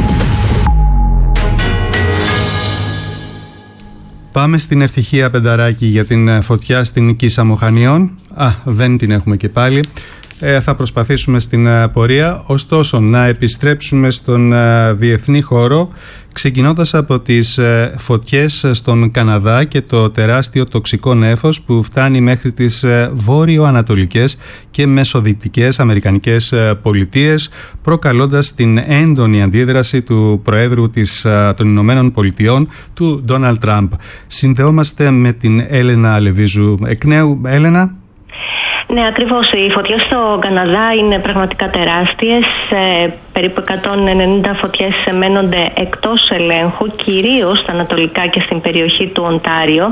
Πάμε στην Ευτυχία Πενταράκη για την φωτιά στην Κίσα Μοχανιών. Δεν την έχουμε και πάλι. Θα προσπαθήσουμε στην πορεία. Ωστόσο, να επιστρέψουμε στον διεθνή χώρο, ξεκινώντας από τις φωτιές στον Καναδά και το τεράστιο τοξικό νέφος που φτάνει μέχρι τις βόρειο-ανατολικές και μεσοδυτικές αμερικανικές πολιτείες, προκαλώντας την έντονη αντίδραση του Προέδρου των Ηνωμένων Πολιτειών, του Ντόναλντ Τραμπ. Συνδεόμαστε με την Έλενα Λεβίζου εκ νέου. Έλενα. Ναι, ακριβώς. Οι φωτιές στο Καναδά είναι πραγματικά τεράστιες. Περίπου 190 φωτιές μένονται εκτός ελέγχου, κυρίως στα ανατολικά και στην περιοχή του Οντάριο.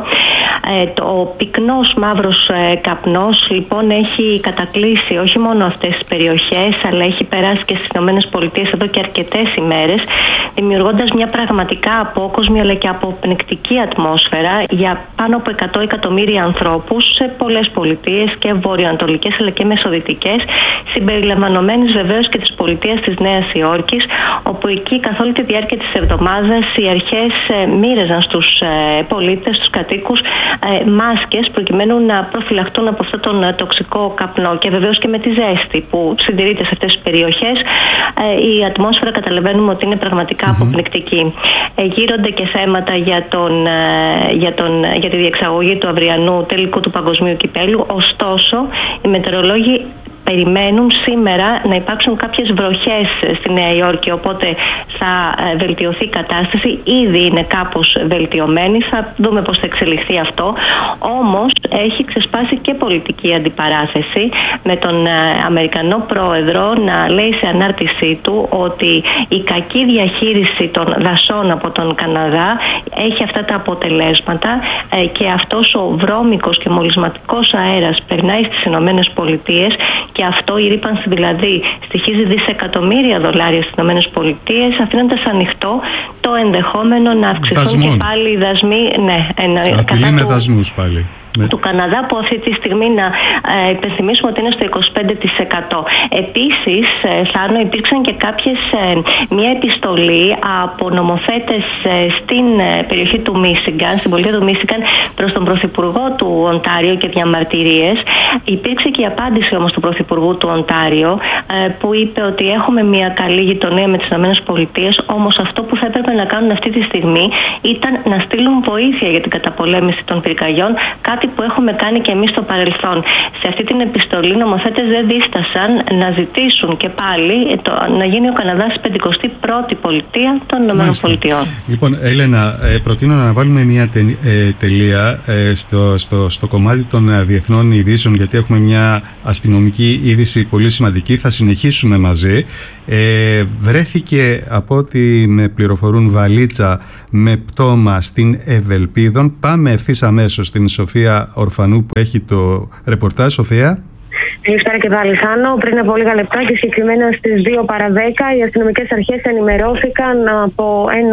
Ο πυκνός μαύρος καπνός λοιπόν έχει κατακλείσει όχι μόνο αυτές τις περιοχές, αλλά έχει περάσει και στις ΗΠΑ εδώ και αρκετές ημέρες, δημιουργώντας μια πραγματικά απόκοσμη αλλά και αποπνικτική ατμόσφαιρα για πάνω από 100 εκατομμύρια ανθρώπους σε πολλές πολιτείες και βορειοανατολικές αλλά και μεσοδυτικές, συμπεριλαμβανομένης βεβαίως και της πολιτείας της Νέας Υόρκης, όπου εκεί καθ' όλη τη διάρκεια της εβδομάδας οι αρχές μοίραζαν στους πολίτες, στους κατοίκους, μάσκες προκειμένου να προφυλαχτούν από αυτόν τον τοξικό καπνό, και βεβαίως και με τη ζέστη που συντηρείται σε αυτές τις περιοχές η ατμόσφαιρα καταλαβαίνουμε ότι είναι πραγματικά αποπνικτική. Γύρονται και θέματα για τη διεξαγωγή του αυριανού τελικού του παγκοσμίου κυπέλου. Ωστόσο, οι μετεωρολόγοι περιμένουν σήμερα να υπάρξουν κάποιες βροχές στη Νέα Υόρκη, οπότε θα βελτιωθεί η κατάσταση. Ήδη είναι κάπως βελτιωμένη, θα δούμε πώς θα εξελιχθεί αυτό. Όμως έχει ξεσπάσει και πολιτική αντιπαράθεση με τον Αμερικανό πρόεδρο να λέει σε ανάρτησή του ότι η κακή διαχείριση των δασών από τον Καναδά έχει αυτά τα αποτελέσματα και αυτός ο βρώμικος και μολυσματικός αέρας περνάει στις Ηνωμένες Πολιτείες, και αυτό, η ρύπανση δηλαδή, στοιχίζει δισεκατομμύρια δολάρια στις ΗΠΑ, αφήνοντας ανοιχτό το ενδεχόμενο να αυξηθούν και πάλι οι δασμοί. Ναι, απειλή με δασμούς πάλι. Του Καναδά, που αυτή τη στιγμή να υπενθυμίσουμε ότι είναι στο 25%. Επίσης, Θάνο, υπήρξαν και μια επιστολή από νομοθέτες στην περιοχή του Μίσιγκαν, στην πολιτεία του Μίσιγκαν, προς τον Πρωθυπουργό του Οντάριο και διαμαρτυρίες. Υπήρξε και η απάντηση όμως του Πρωθυπουργού του Οντάριο, που είπε ότι έχουμε μια καλή γειτονία με τις ΗΠΑ, όμως αυτό που θα έπρεπε να κάνουν αυτή τη στιγμή ήταν να στείλουν βοήθεια για την καταπολέμηση των πυρκαγιών, κάτι που έχουμε κάνει και εμείς στο παρελθόν. Σε αυτή την επιστολή, οι νομοθέτες δεν δίστασαν να ζητήσουν και πάλι να γίνει ο Καναδάς η 51η πολιτεία των ΗΠΑ. Λοιπόν, Έλενα, προτείνω να βάλουμε μια τελεία στο κομμάτι των διεθνών ειδήσεων, γιατί έχουμε μια αστυνομική είδηση πολύ σημαντική. Θα συνεχίσουμε μαζί. Βρέθηκε, από ό,τι με πληροφορούν, βαλίτσα με πτώμα στην Ευελπίδων. Πάμε ευθύς αμέσως στην Σοφία Ορφανού που έχει το ρεπορτάζ. Σοφία. Καλησπέρα και πάλι, Θάνο. Πριν από λίγα λεπτά και συγκεκριμένα στις 2 παρα 10 οι αστυνομικές αρχές ενημερώθηκαν από ένα